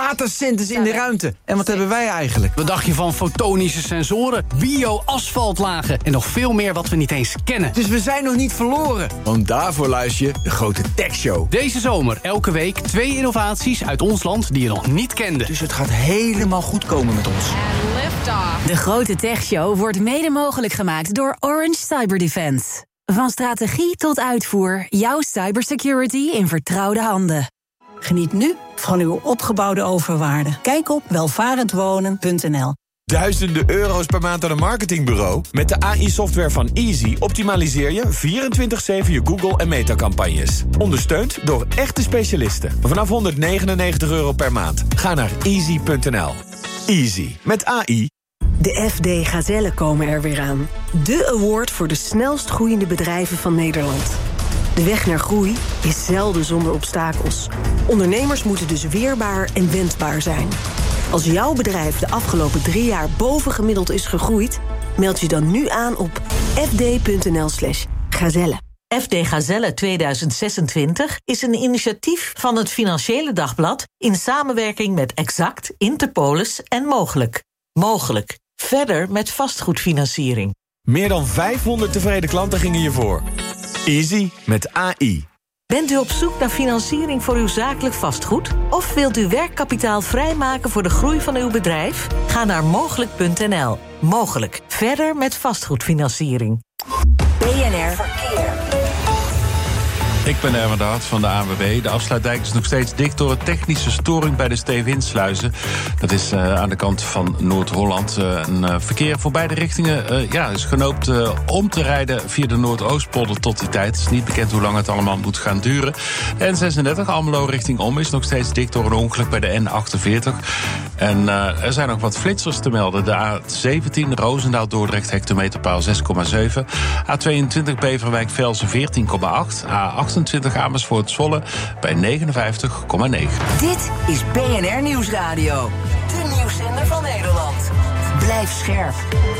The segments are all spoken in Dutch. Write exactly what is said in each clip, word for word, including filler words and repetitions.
datacenters in de ruimte. En wat hebben wij eigenlijk? Wat dacht je van fotonische sensoren, bio-asfaltlagen en nog veel meer wat we niet eens kennen? Dus we zijn nog niet verloren. Want daarvoor luister je de Grote Tech Show. Deze zomer elke week twee innovaties uit ons land die je nog niet kende. Dus het gaat helemaal goed komen met ons. De Grote Tech Show wordt mede mogelijk gemaakt door Orange Cyber Defense. Van strategie tot uitvoer, jouw cybersecurity in vertrouwde handen. Geniet nu van uw opgebouwde overwaarde. Kijk op welvarendwonen punt n l. Duizenden euro's per maand aan een marketingbureau? Met de A I-software van Easy optimaliseer je vierentwintig zeven je Google- en Meta-campagnes. Ondersteund door echte specialisten. Vanaf honderdnegenennegentig euro per maand. Ga naar easy punt n l. Easy. Met A I. De F D Gazellen komen er weer aan. De award voor de snelst groeiende bedrijven van Nederland. De weg naar groei is zelden zonder obstakels. Ondernemers moeten dus weerbaar en wendbaar zijn. Als jouw bedrijf de afgelopen drie jaar bovengemiddeld is gegroeid, meld je dan nu aan op f d punt n l slash gazelle. F D Gazelle tweeduizend zesentwintig is een initiatief van het Financiële Dagblad in samenwerking met Exact, Interpolis en Mogelijk. Mogelijk. Verder met vastgoedfinanciering. Meer dan vijfhonderd tevreden klanten gingen je voor. Easy met A I. Bent u op zoek naar financiering voor uw zakelijk vastgoed? Of wilt u werkkapitaal vrijmaken voor de groei van uw bedrijf? Ga naar mogelijk punt n l. Mogelijk. Verder met vastgoedfinanciering. B N R Verkeer. Ik ben Erwin de Hart van de A N W B. De afsluitdijk is nog steeds dik door een technische storing bij de Steewinsluizen. Dat is uh, aan de kant van Noord-Holland. Uh, een uh, verkeer voor beide richtingen uh, ja, is genoopt uh, om te rijden via de Noordoostpolder tot die tijd. Het is niet bekend hoe lang het allemaal moet gaan duren. N zesendertig, Almelo richting Om, is nog steeds dik door een ongeluk bij de N achtenveertig. En uh, er zijn nog wat flitsers te melden. De A zeventien, Roosendaal-Dordrecht, hectometerpaal zes komma zeven. A tweeëntwintig, Beverwijk-Velsen, veertien komma acht. A achtentwintig, Amersfoort-Zwolle bij negenenvijftig komma negen. Dit is B N R Nieuwsradio. De nieuwszender van Nederland. Blijf scherp.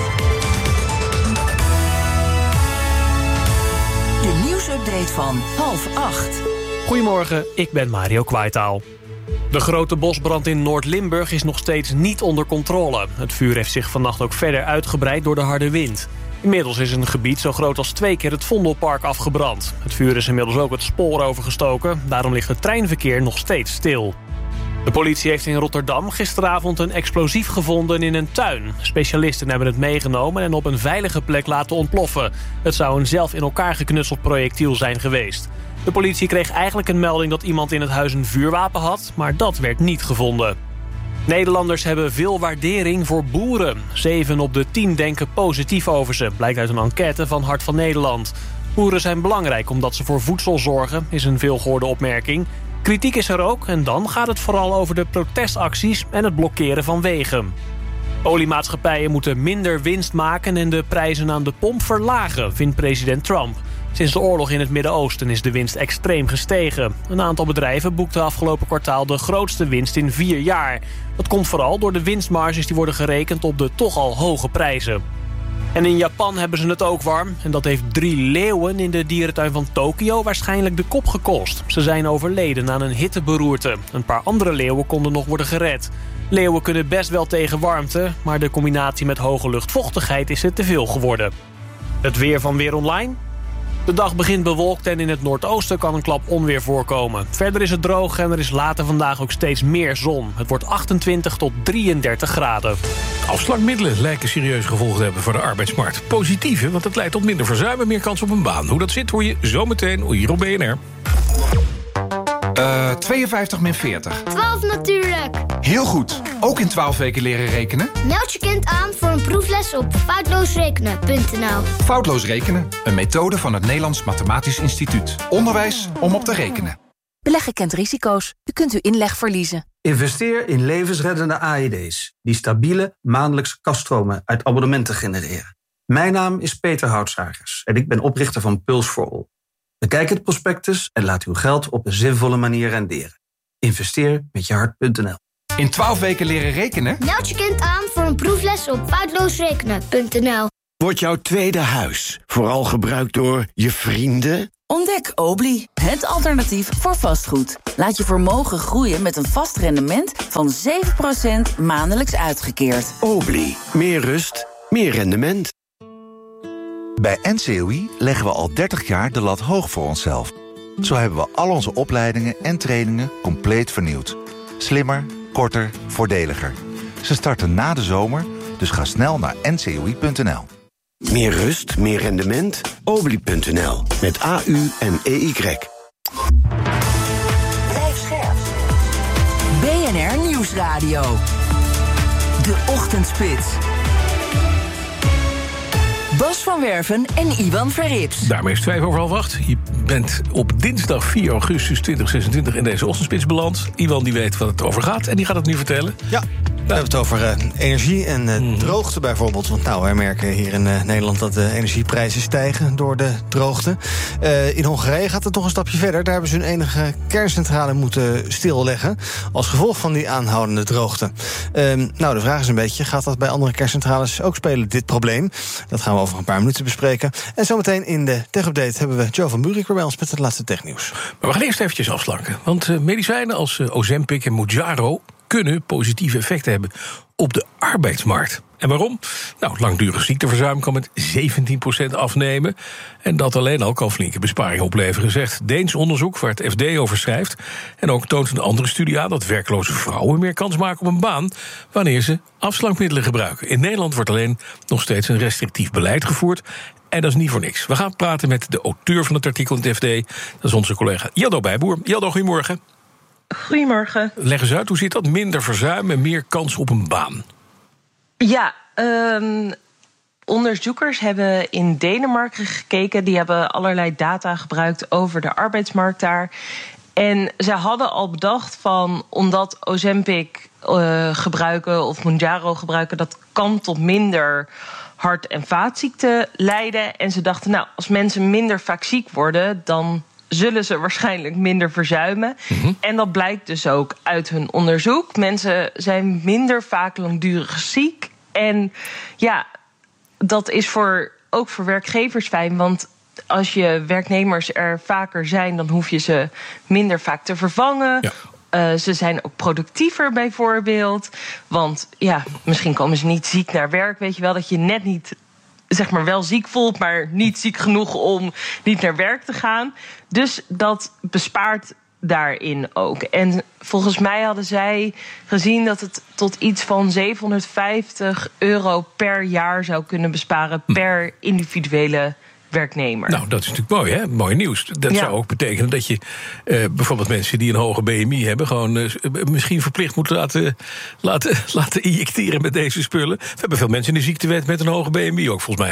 De nieuwsupdate van half acht. Goedemorgen, ik ben Mario Kwaitaal. De grote bosbrand in Noord-Limburg is nog steeds niet onder controle. Het vuur heeft zich vannacht ook verder uitgebreid door de harde wind. Inmiddels is een gebied zo groot als twee keer het Vondelpark afgebrand. Het vuur is inmiddels ook het spoor overgestoken. Daarom ligt het treinverkeer nog steeds stil. De politie heeft in Rotterdam gisteravond een explosief gevonden in een tuin. Specialisten hebben het meegenomen en op een veilige plek laten ontploffen. Het zou een zelf in elkaar geknutseld projectiel zijn geweest. De politie kreeg eigenlijk een melding dat iemand in het huis een vuurwapen had, maar dat werd niet gevonden. Nederlanders hebben veel waardering voor boeren. Zeven op de tien denken positief over ze, blijkt uit een enquête van Hart van Nederland. Boeren zijn belangrijk omdat ze voor voedsel zorgen, is een veelgehoorde opmerking. Kritiek is er ook en dan gaat het vooral over de protestacties en het blokkeren van wegen. Oliemaatschappijen moeten minder winst maken en de prijzen aan de pomp verlagen, vindt president Trump. Sinds de oorlog in het Midden-Oosten is de winst extreem gestegen. Een aantal bedrijven boekte afgelopen kwartaal de grootste winst in vier jaar. Dat komt vooral door de winstmarges die worden gerekend op de toch al hoge prijzen. En in Japan hebben ze het ook warm. En dat heeft drie leeuwen in de dierentuin van Tokio waarschijnlijk de kop gekost. Ze zijn overleden aan een hitteberoerte. Een paar andere leeuwen konden nog worden gered. Leeuwen kunnen best wel tegen warmte, maar de combinatie met hoge luchtvochtigheid is het te veel geworden. Het weer van Weer Online. De dag begint bewolkt en in het noordoosten kan een klap onweer voorkomen. Verder is het droog en er is later vandaag ook steeds meer zon. Het wordt achtentwintig tot drieëndertig graden. Afslankmiddelen lijken serieuze gevolgen te hebben voor de arbeidsmarkt. Positieve, want het leidt tot minder verzuim en meer kans op een baan. Hoe dat zit hoor je zometeen hier op B N R. Uh, tweeënvijftig min veertig. twaalf natuurlijk. Heel goed. Ook in twaalf weken leren rekenen? Meld je kind aan voor een proefles op foutloosrekenen punt n l. Foutloos rekenen, een methode van het Nederlands Mathematisch Instituut. Onderwijs om op te rekenen. Beleggen kent risico's. U kunt uw inleg verliezen. Investeer in levensreddende A E D's... die stabiele maandelijkse kaststromen uit abonnementen genereren. Mijn naam is Peter Houtsagers en ik ben oprichter van Pulse for All. Bekijk het prospectus en laat uw geld op een zinvolle manier renderen. Investeer met je hart punt n l. In twaalf weken leren rekenen? Meld je kind aan voor een proefles op foutloosrekenen punt n l. Wordt jouw tweede huis vooral gebruikt door je vrienden Ontdek Obli, het alternatief voor vastgoed. Laat je vermogen groeien met een vast rendement van zeven procent maandelijks uitgekeerd. Obli, meer rust, meer rendement. Bij N C O I leggen we al dertig jaar de lat hoog voor onszelf. Zo hebben we al onze opleidingen en trainingen compleet vernieuwd. Slimmer, korter, voordeliger. Ze starten na de zomer, dus ga snel naar n c o i punt n l. Meer rust, meer rendement. Obli punt n l. Met A U en E Y. Blijf scherp. B N R Nieuwsradio. De Ochtendspits. Bas van Werven en Iwan Verrips. Daarmee is het vijf over half acht. Je bent op dinsdag vier augustus tweeduizend zesentwintig in deze Ochtendspits beland. Iwan die weet wat het over gaat en die gaat het nu vertellen. Ja. We hebben het over uh, energie en uh, mm. droogte bijvoorbeeld. Want nou, wij merken hier in uh, Nederland dat de energieprijzen stijgen door de droogte. Uh, in Hongarije gaat het nog een stapje verder. Daar hebben ze hun enige kerncentrale moeten stilleggen als gevolg van die aanhoudende droogte. Uh, nou, de vraag is een beetje, gaat dat bij andere kerncentrales ook spelen, dit probleem? Dat gaan we over een paar minuten bespreken. En zometeen in de tech-update hebben we Joe van Buurik weer bij ons met het laatste technieuws. Maar we gaan eerst eventjes afslanken. Want uh, medicijnen als uh, Ozempic en Mounjaro kunnen positieve effecten hebben op de arbeidsmarkt. En waarom? Nou, langdurig ziekteverzuim kan met zeventien procent afnemen. En dat alleen al kan flinke besparingen opleveren, zegt Deens onderzoek waar het F D over schrijft. En ook toont een andere studie aan dat werkloze vrouwen meer kans maken op een baan wanneer ze afslankmiddelen gebruiken. In Nederland wordt alleen nog steeds een restrictief beleid gevoerd. En dat is niet voor niks. We gaan praten met de auteur van het artikel in het F D. Dat is onze collega Jeldo Bijboer. Jeldo, goedemorgen. Goedemorgen. Leg eens uit, hoe zit dat? Minder verzuim en meer kans op een baan. Ja, um, onderzoekers hebben in Denemarken gekeken. Die hebben allerlei data gebruikt over de arbeidsmarkt daar. En ze hadden al bedacht van, omdat Ozempic uh, gebruiken of Mounjaro gebruiken, dat kan tot minder hart- en vaatziekten leiden. En ze dachten, nou, als mensen minder vaak ziek worden, dan zullen ze waarschijnlijk minder verzuimen. Mm-hmm. En dat blijkt dus ook uit hun onderzoek. Mensen zijn minder vaak langdurig ziek. En ja, dat is voor, ook voor werkgevers fijn. Want als je werknemers er vaker zijn, dan hoef je ze minder vaak te vervangen. Ja. Uh, ze zijn ook productiever bijvoorbeeld. Want ja, misschien komen ze niet ziek naar werk. Weet je wel, dat je net niet, zeg maar, wel ziek voelt, maar niet ziek genoeg om niet naar werk te gaan. Dus dat bespaart daarin ook. En volgens mij hadden zij gezien dat het tot iets van zevenhonderdvijftig euro per jaar zou kunnen besparen per individuele werknemer. Nou, dat is natuurlijk mooi, hè? Mooi nieuws. Dat ja. zou ook betekenen dat je uh, bijvoorbeeld mensen die een hoge B M I hebben, gewoon uh, misschien verplicht moet laten, laten, laten injecteren met deze spullen. We hebben veel mensen in de ziektewet met een hoge B M I ook, volgens mij.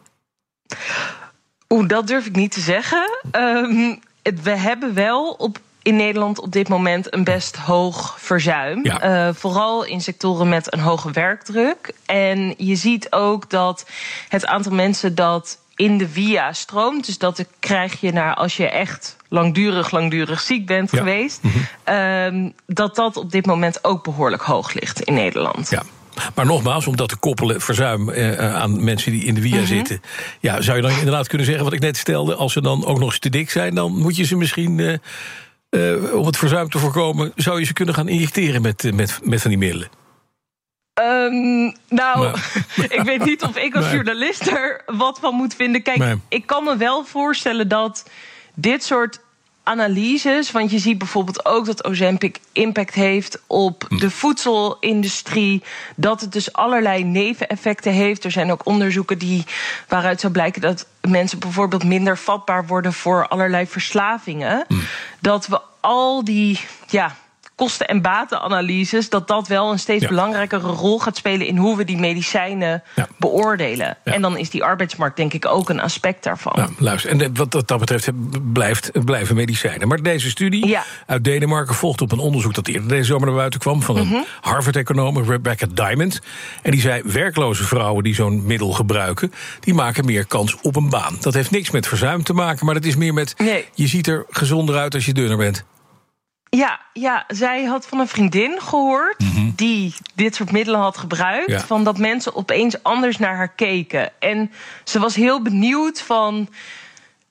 Oeh, dat durf ik niet te zeggen. Um, we hebben wel op in Nederland op dit moment een best hoog verzuim. Ja. Uh, vooral in sectoren met een hoge werkdruk. En je ziet ook dat het aantal mensen dat in de via stroomt, dus dat krijg je naar als je echt langdurig, langdurig ziek bent ja. geweest, mm-hmm. um, dat dat op dit moment ook behoorlijk hoog ligt in Nederland. Ja. Maar nogmaals, om dat te koppelen, verzuim uh, aan mensen die in de via mm-hmm. zitten, ja, zou je dan inderdaad kunnen zeggen wat ik net stelde, als ze dan ook nog eens te dik zijn, dan moet je ze misschien, uh, uh, om het verzuim te voorkomen, zou je ze kunnen gaan injecteren met, uh, met, met van die middelen? Um, nou, maar, ik weet niet of ik als maar, journalist er wat van moet vinden. Kijk, maar, ik kan me wel voorstellen dat dit soort analyses, want je ziet bijvoorbeeld ook dat Ozempic impact heeft op hm. de voedselindustrie, dat het dus allerlei neveneffecten heeft. Er zijn ook onderzoeken die, waaruit zou blijken dat mensen bijvoorbeeld minder vatbaar worden voor allerlei verslavingen. Hm. Dat we al die, ja, kosten- en batenanalyses, dat dat wel een steeds ja. belangrijkere rol gaat spelen in hoe we die medicijnen ja. beoordelen. Ja. En dan is die arbeidsmarkt denk ik ook een aspect daarvan. Nou, luister, en wat dat betreft blijft, blijven medicijnen. Maar deze studie ja. uit Denemarken volgt op een onderzoek dat eerder deze zomer naar buiten kwam van een mm-hmm. Harvard-econoom, Rebecca Diamond. En die zei, werkloze vrouwen die zo'n middel gebruiken, die maken meer kans op een baan. Dat heeft niks met verzuim te maken, maar dat is meer met, nee. je ziet er gezonder uit als je dunner bent. Ja, ja, zij had van een vriendin gehoord mm-hmm. die dit soort middelen had gebruikt, ja. van dat mensen opeens anders naar haar keken. En ze was heel benieuwd van,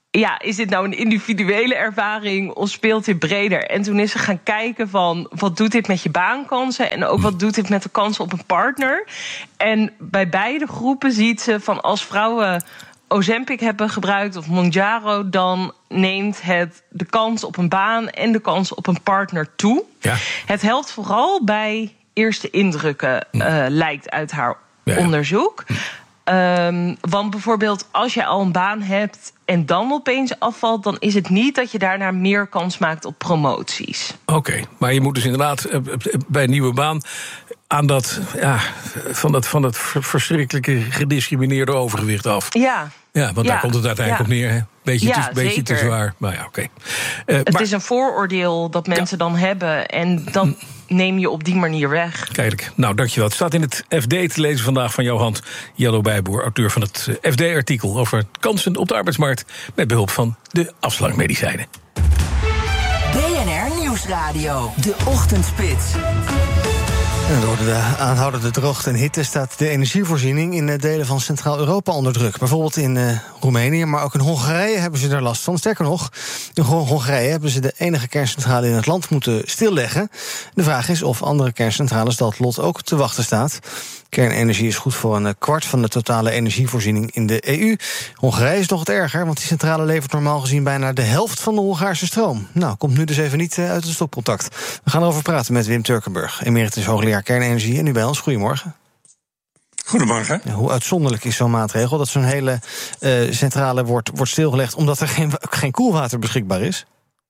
ja, is dit nou een individuele ervaring of speelt dit breder? En toen is ze gaan kijken van, wat doet dit met je baankansen? En ook wat doet dit met de kansen op een partner? En bij beide groepen ziet ze van, als vrouwen Ozempic hebben gebruikt of Mounjaro, dan neemt het de kans op een baan en de kans op een partner toe. Ja. Het helpt vooral bij eerste indrukken, uh, lijkt uit haar ja, ja. onderzoek. Um, want bijvoorbeeld als je al een baan hebt en dan opeens afvalt, dan is het niet dat je daarna meer kans maakt op promoties. Oké, okay, maar je moet dus inderdaad bij een nieuwe baan aan dat, ja, van dat, van dat verschrikkelijke gediscrimineerde overgewicht af. Ja. Ja, want ja, daar komt het uiteindelijk ja. op neer. Hè? Beetje, ja, te, beetje te zwaar. Maar ja, oké. Okay. Uh, het maar, is een vooroordeel dat mensen ja. dan hebben. En dat neem je op die manier weg. Kijk, nou, dankjewel. Het staat in het F D te lezen vandaag van jouw hand. Jello Bijboer, auteur van het F D-artikel over kansen op de arbeidsmarkt met behulp van de afslankmedicijnen. B N R Nieuwsradio, de Ochtendspits. En door de aanhoudende droogte en hitte staat de energievoorziening in delen van Centraal-Europa onder druk. Bijvoorbeeld in uh, Roemenië, maar ook in Hongarije hebben ze er last van. Sterker nog, in Hongarije hebben ze de enige kerncentrale in het land moeten stilleggen. De vraag is of andere kerncentrales dat lot ook te wachten staat. Kernenergie is goed voor een kwart van de totale energievoorziening in de E U. Hongarije is nog wat erger, want die centrale levert normaal gezien bijna de helft van de Hongaarse stroom. Nou, komt nu dus even niet uit het stopcontact. We gaan erover praten met Wim Turkenburg, emeritus hoogleraar kernenergie. En nu bij ons, goedemorgen. Goedemorgen. Ja, hoe uitzonderlijk is zo'n maatregel dat zo'n hele uh, centrale wordt, wordt stilgelegd omdat er geen, geen koelwater beschikbaar is?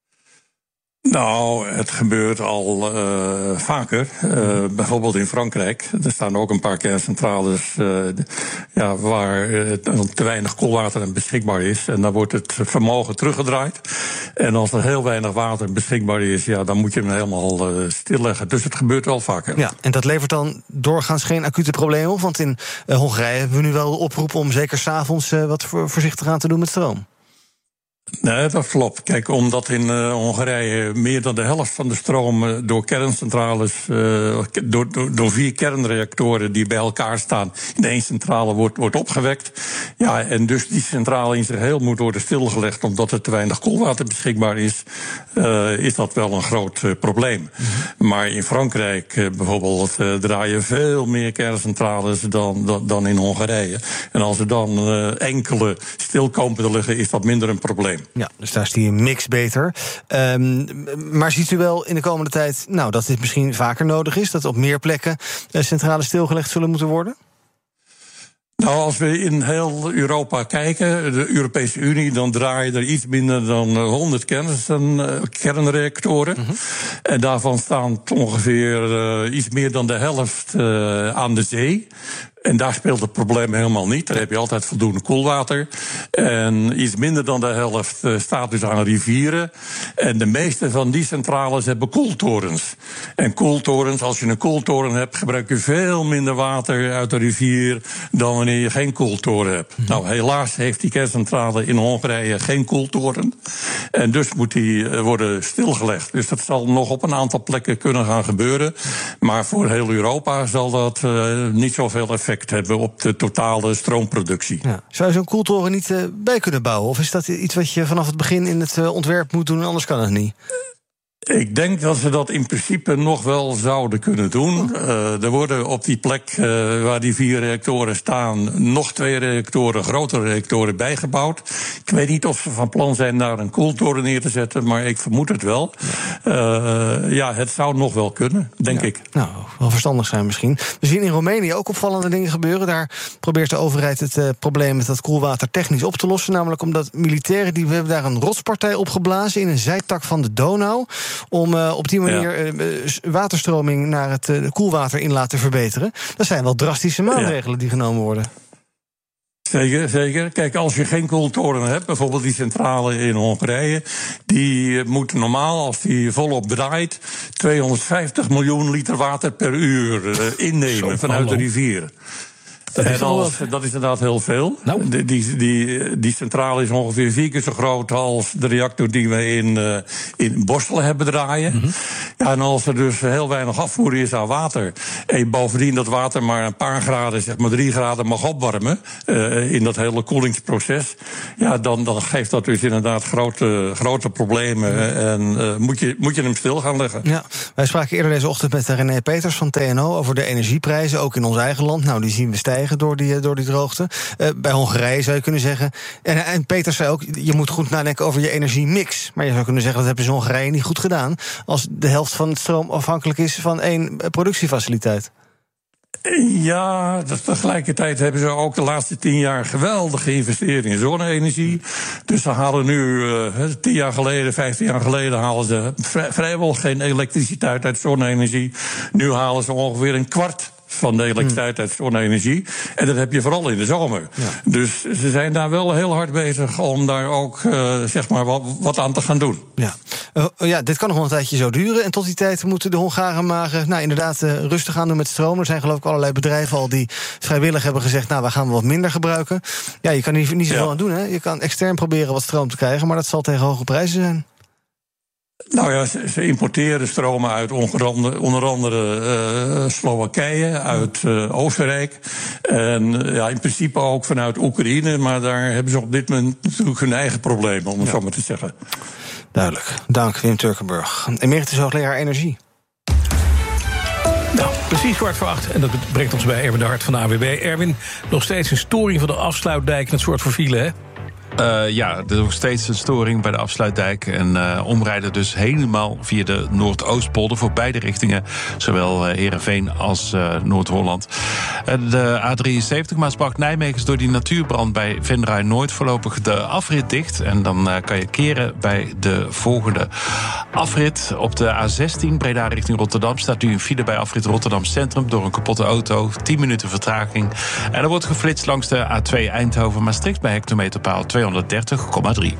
Nou, het gebeurt al uh, vaker. Uh, bijvoorbeeld in Frankrijk. Er staan ook een paar kerncentrales uh, ja, waar uh, te weinig koelwater beschikbaar is. En dan wordt het vermogen teruggedraaid. En als er heel weinig water beschikbaar is, ja, dan moet je hem helemaal uh, stilleggen. Dus het gebeurt wel vaker. Ja, en dat levert dan doorgaans geen acute problemen op? Want in uh, Hongarije hebben we nu wel de oproep om zeker 's avonds uh, wat voorzichtig aan te doen met stroom. Nee, dat klopt. Kijk, omdat in uh, Hongarije meer dan de helft van de stroom uh, door kerncentrales, uh, door, door, door vier kernreactoren die bij elkaar staan in één centrale wordt, wordt opgewekt. Ja, en dus die centrale in zijn geheel moet worden stilgelegd omdat er te weinig koelwater beschikbaar is, uh, is dat wel een groot uh, probleem. Mm-hmm. Maar in Frankrijk uh, bijvoorbeeld uh, draaien veel meer kerncentrales dan, dan, dan in Hongarije. En als er dan uh, enkele stil komen te liggen, is dat minder een probleem. Ja, dus daar is die mix beter. Um, maar ziet u wel in de komende tijd nou, dat dit misschien vaker nodig is? Dat op meer plekken uh, centrales stilgelegd zullen moeten worden? Nou, als we in heel Europa kijken, de Europese Unie, dan draaien er iets minder dan honderd kernreactoren. Mm-hmm. En daarvan staan ongeveer uh, iets meer dan de helft uh, aan de zee. En daar speelt het probleem helemaal niet. Daar heb je altijd voldoende koelwater. En iets minder dan de helft uh, staat dus aan rivieren. En de meeste van die centrales hebben koeltorens. En koeltorens, als je een koeltoren hebt, gebruik je veel minder water uit de rivier dan wanneer je geen koeltoren hebt. Mm-hmm. Nou, helaas heeft die kerncentrale in Hongarije geen koeltoren. En dus moet die uh, worden stilgelegd. Dus dat zal nog op een aantal plekken kunnen gaan gebeuren. Maar voor heel Europa zal dat uh, niet zoveel effect hebben op de totale stroomproductie. Ja. Zou je zo'n koeltoren niet uh, bij kunnen bouwen? Of is dat iets wat je vanaf het begin in het uh, ontwerp moet doen, anders kan het niet? Ik denk dat ze dat in principe nog wel zouden kunnen doen. Uh, er worden op die plek uh, waar die vier reactoren staan nog twee reactoren, grotere reactoren bijgebouwd. Ik weet niet of ze van plan zijn daar een koeltoren neer te zetten, maar ik vermoed het wel. Uh, ja, het zou nog wel kunnen, denk ja. ik. Nou, wel verstandig zijn misschien. We zien in Roemenië ook opvallende dingen gebeuren. Daar probeert de overheid het uh, probleem met dat koelwater technisch op te lossen. Namelijk omdat militairen, die hebben daar een rotspartij opgeblazen in een zijtak van de Donau, om uh, op die manier ja. uh, waterstroming naar het uh, koelwaterinlaat te verbeteren. Dat zijn wel drastische maatregelen ja. die genomen worden. Zeker, zeker. Kijk, als je geen koeltoren hebt, bijvoorbeeld die centrale in Hongarije, die moet normaal, als die volop draait, tweehonderdvijftig miljoen liter water per uur uh, innemen Zo, vanuit hallo. de rivieren. Dat is, en als, dat is inderdaad heel veel. Nou. Die, die, die, die centrale is ongeveer vier keer zo groot als de reactor die we in, uh, in Borselen hebben draaien. Mm-hmm. Ja, en als er dus heel weinig afvoer is aan water, en bovendien dat water maar een paar graden, zeg maar drie graden mag opwarmen uh, in dat hele koelingsproces, ja, dan, dan geeft dat dus inderdaad grote, grote problemen. Mm-hmm. En uh, moet, je, moet je hem stil gaan leggen. Ja, wij spraken eerder deze ochtend met René Peters van T N O over de energieprijzen, ook in ons eigen land. Nou, die zien we stijgen door die, door die droogte. Uh, bij Hongarije zou je kunnen zeggen. En, en Peter zei ook, je moet goed nadenken over je energiemix. Maar je zou kunnen zeggen, dat hebben ze in Hongarije niet goed gedaan, als de helft van het stroom afhankelijk is van één productiefaciliteit. Ja, tegelijkertijd hebben ze ook de laatste tien jaar geweldig geïnvesteerd in zonne-energie. Dus ze halen nu, uh, tien jaar geleden, vijftien jaar geleden, halen ze vri- vrijwel geen elektriciteit uit zonne-energie. Nu halen ze ongeveer een kwart van de elektriciteit uit zonne-energie. En dat heb je vooral in de zomer. Ja. Dus ze zijn daar wel heel hard bezig om daar ook uh, zeg maar wat, wat aan te gaan doen. Ja. Uh, ja, dit kan nog wel een tijdje zo duren. En tot die tijd moeten de Hongaren maar uh, nou, inderdaad uh, rustig aan doen met stroom. Er zijn geloof ik allerlei bedrijven al die vrijwillig hebben gezegd, nou, we gaan wat minder gebruiken. Ja, je kan hier niet zoveel ja. aan doen, hè. Je kan extern proberen wat stroom te krijgen, maar dat zal tegen hoge prijzen zijn. Nou ja, ze, ze importeren stromen uit onder andere, onder andere uh, Slowakije, uit uh, Oostenrijk. En uh, ja, in principe ook vanuit Oekraïne. Maar daar hebben ze op dit moment natuurlijk hun eigen problemen, om het ja. zo maar te zeggen. Duidelijk. Dank, Wim Turkenburg. Emeritus hoogleraar energie. Nou, precies kwart voor acht. En dat brengt ons bij Erwin de Hart van de A W B. Erwin, nog steeds een storing van de afsluitdijk. Dat soort voor file, hè? Uh, ja, er is nog steeds een storing bij de afsluitdijk. En uh, omrijden dus helemaal via de Noordoostpolder voor beide richtingen. Zowel uh, Heerenveen als uh, Noord-Holland. Uh, de A drieënzeventig Maasbracht-Nijmegen is door die natuurbrand bij Venray Noord voorlopig de afrit dicht. En dan uh, kan je keren bij de volgende afrit. Op de A zestien Breda richting Rotterdam staat nu een file bij afrit Rotterdam Centrum door een kapotte auto. tien minuten vertraging. En er wordt geflitst langs de A twee Eindhoven-Maastricht bij hectometerpaal tweehonderddertig komma drie.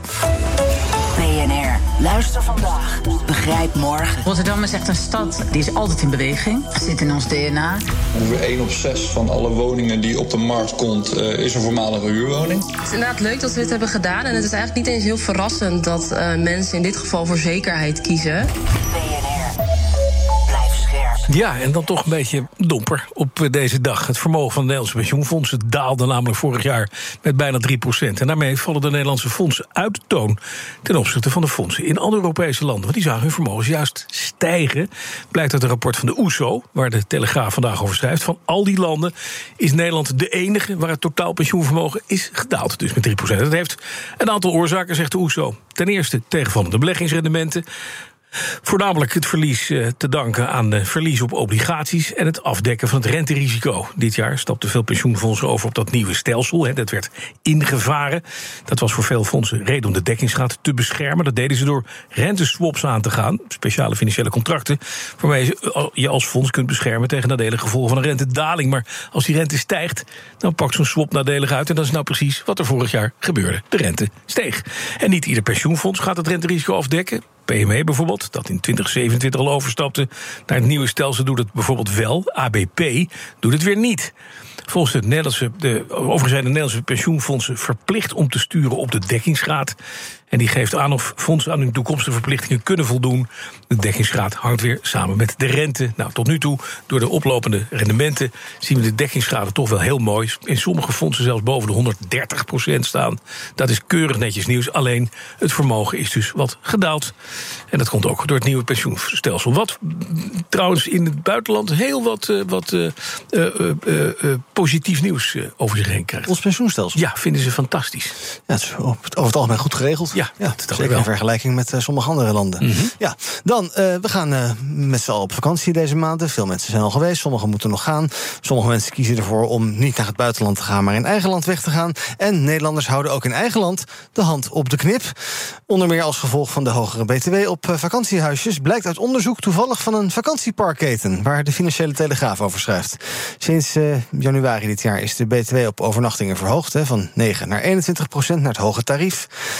B N R. Luister vandaag. Begrijp morgen. Rotterdam is echt een stad die is altijd in beweging. Het zit in ons D N A. Ongeveer één op zes van alle woningen die op de markt komt, uh, is een voormalige huurwoning. Het is inderdaad leuk dat we dit hebben gedaan. En het is eigenlijk niet eens heel verrassend dat uh, mensen in dit geval voor zekerheid kiezen. B N R. Blijf scherp. Ja, en dan toch een beetje domper op deze dag. Het vermogen van de Nederlandse pensioenfondsen daalde namelijk vorig jaar met bijna drie procent. En daarmee vallen de Nederlandse fondsen uit de toon ten opzichte van de fondsen in andere Europese landen. Want die zagen hun vermogens juist stijgen. Blijkt uit een rapport van de O E S O, waar de Telegraaf vandaag over schrijft. Van al die landen is Nederland de enige waar het totaal pensioenvermogen is gedaald. Dus met drie procent. Dat heeft een aantal oorzaken, zegt de O E S O. Ten eerste tegenvallende beleggingsrendementen. Voornamelijk het verlies te danken aan de verlies op obligaties en het afdekken van het renterisico. Dit jaar stapten veel pensioenfondsen over op dat nieuwe stelsel. Hè, dat werd ingevaren. Dat was voor veel fondsen reden om de dekkingsgraad te beschermen. Dat deden ze door renteswaps aan te gaan, speciale financiële contracten, waarmee je als fonds kunt beschermen tegen nadelige gevolgen van een rentedaling. Maar als die rente stijgt, dan pakt zo'n swap nadelig uit. En dat is nou precies wat er vorig jaar gebeurde. De rente steeg. En niet ieder pensioenfonds gaat het renterisico afdekken. P M E bijvoorbeeld, dat in twintig zevenentwintig al overstapte naar het nieuwe stelsel, doet het bijvoorbeeld wel. A B P doet het weer niet. Volgens de Nederlandse, de, overigens zijn de Nederlandse pensioenfondsen verplicht om te sturen op de dekkingsgraad. En die geeft aan of fondsen aan hun toekomstige verplichtingen kunnen voldoen. De dekkingsgraad hangt weer samen met de rente. Nou, tot nu toe, door de oplopende rendementen, zien we de dekkingsgraden toch wel heel mooi. In sommige fondsen zelfs boven de honderddertig procent staan. Dat is keurig netjes nieuws. Alleen het vermogen is dus wat gedaald. En dat komt ook door het nieuwe pensioenstelsel. Wat trouwens in het buitenland heel wat, uh, wat uh, uh, uh, uh, positief nieuws uh, over zich heen krijgt. Ons pensioenstelsel? Ja, vinden ze fantastisch. Ja, het is over het algemeen goed geregeld. Ja, ja dat zeker in vergelijking met uh, sommige andere landen. Mm-hmm. Ja, dan, uh, we gaan uh, met z'n allen op vakantie deze maanden. Veel mensen zijn al geweest, sommigen moeten nog gaan. Sommige mensen kiezen ervoor om niet naar het buitenland te gaan, maar in eigen land weg te gaan. En Nederlanders houden ook in eigen land de hand op de knip. Onder meer als gevolg van de hogere B T W op uh, vakantiehuisjes, blijkt uit onderzoek toevallig van een vakantieparkketen, waar de Financiële Telegraaf over schrijft. Sinds uh, januari dit jaar is de B T W op overnachtingen verhoogd, hè, van negen naar eenentwintig procent naar het hoge tarief. En van de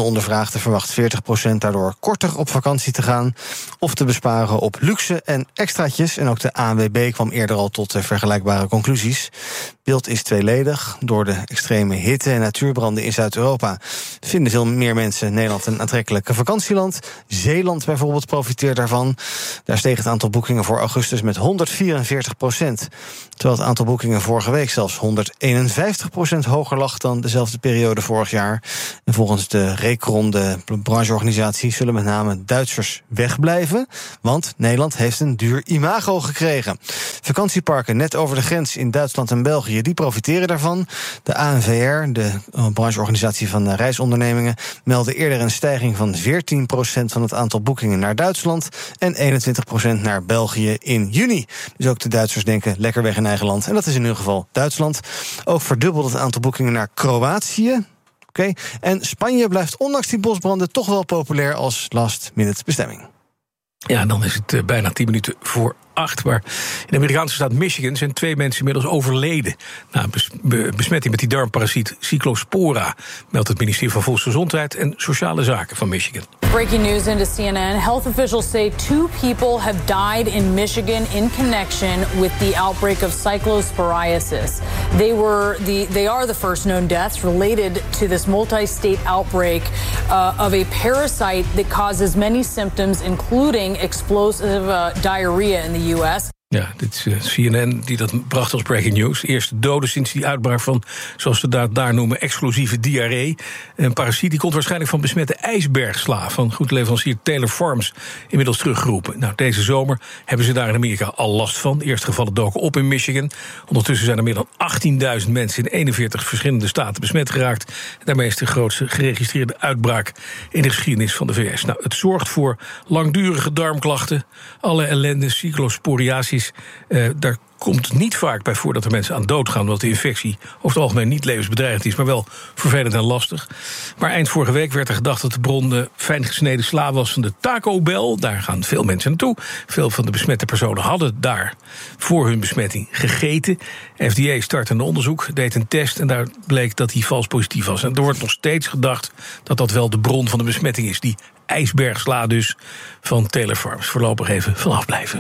de ondervraagden verwacht veertig procent daardoor korter op vakantie te gaan of te besparen op luxe en extraatjes. En ook de A N W B kwam eerder al tot vergelijkbare conclusies. Beeld is tweeledig. Door de extreme hitte en natuurbranden in Zuid-Europa vinden veel meer mensen Nederland een aantrekkelijk vakantieland. Zeeland bijvoorbeeld profiteert daarvan. Daar steeg het aantal boekingen voor augustus met honderdvierenveertig procent. Terwijl het aantal boekingen vorige week zelfs honderdeenenvijftig procent hoger lag dan dezelfde periode vorig jaar. En volgens de Recron, de brancheorganisatie, zullen met name Duitsers wegblijven, want Nederland heeft een duur imago gekregen. Vakantieparken net over de grens in Duitsland en België, die profiteren daarvan. De A N V R, de brancheorganisatie van de reisondernemingen, meldde eerder een stijging van veertien procent van het aantal boekingen naar Duitsland en eenentwintig procent naar België in juni. Dus ook de Duitsers denken lekker weg in eigen land. En dat is in ieder geval Duitsland. Ook verdubbelt het aantal boekingen naar Kroatië. Oké. Okay. En Spanje blijft ondanks die bosbranden toch wel populair als last-minute bestemming. Ja, dan is het uh, bijna tien minuten voor acht. Maar in de Amerikaanse staat Michigan zijn twee mensen inmiddels overleden na bes- be- besmetting met die darmparasiet Cyclospora, meldt het ministerie van Volksgezondheid en Sociale Zaken van Michigan. Breaking news into C N N. Health officials say two people have died in Michigan in connection with the outbreak of cyclosporiasis. They were the they are the first known deaths related to this multi-state outbreak uh, of a parasite that causes many symptoms, including explosive uh, diarrhea in the U S. Ja, dit is uh, C N N die dat bracht als breaking news. Eerste doden sinds die uitbraak van, zoals ze dat daar noemen, explosieve diarree. Een parasiet die komt waarschijnlijk van besmette ijsbergsla van goedleverancier Taylor Farms, inmiddels teruggeroepen. Nou, deze zomer hebben ze daar in Amerika al last van. De eerste gevallen doken op in Michigan. Ondertussen zijn er meer dan achttienduizend mensen in eenenveertig verschillende staten besmet geraakt. Daarmee is de grootste geregistreerde uitbraak in de geschiedenis van de V S. Nou, het zorgt voor langdurige darmklachten, alle ellende, cyclosporiasis. Uh, daar komt niet vaak bij voor dat er mensen aan dood gaan, omdat de infectie over het algemeen niet levensbedreigend is, maar wel vervelend en lastig. Maar eind vorige week werd er gedacht dat de bron de fijn gesneden sla was van de Taco Bell. Daar gaan veel mensen naartoe. Veel van de besmette personen hadden daar voor hun besmetting gegeten. F D A startte een onderzoek, deed een test en daar bleek dat hij vals positief was. En er wordt nog steeds gedacht dat dat wel de bron van de besmetting is. Die ijsbergsla dus van Taylor Farms. Voorlopig even vanaf blijven.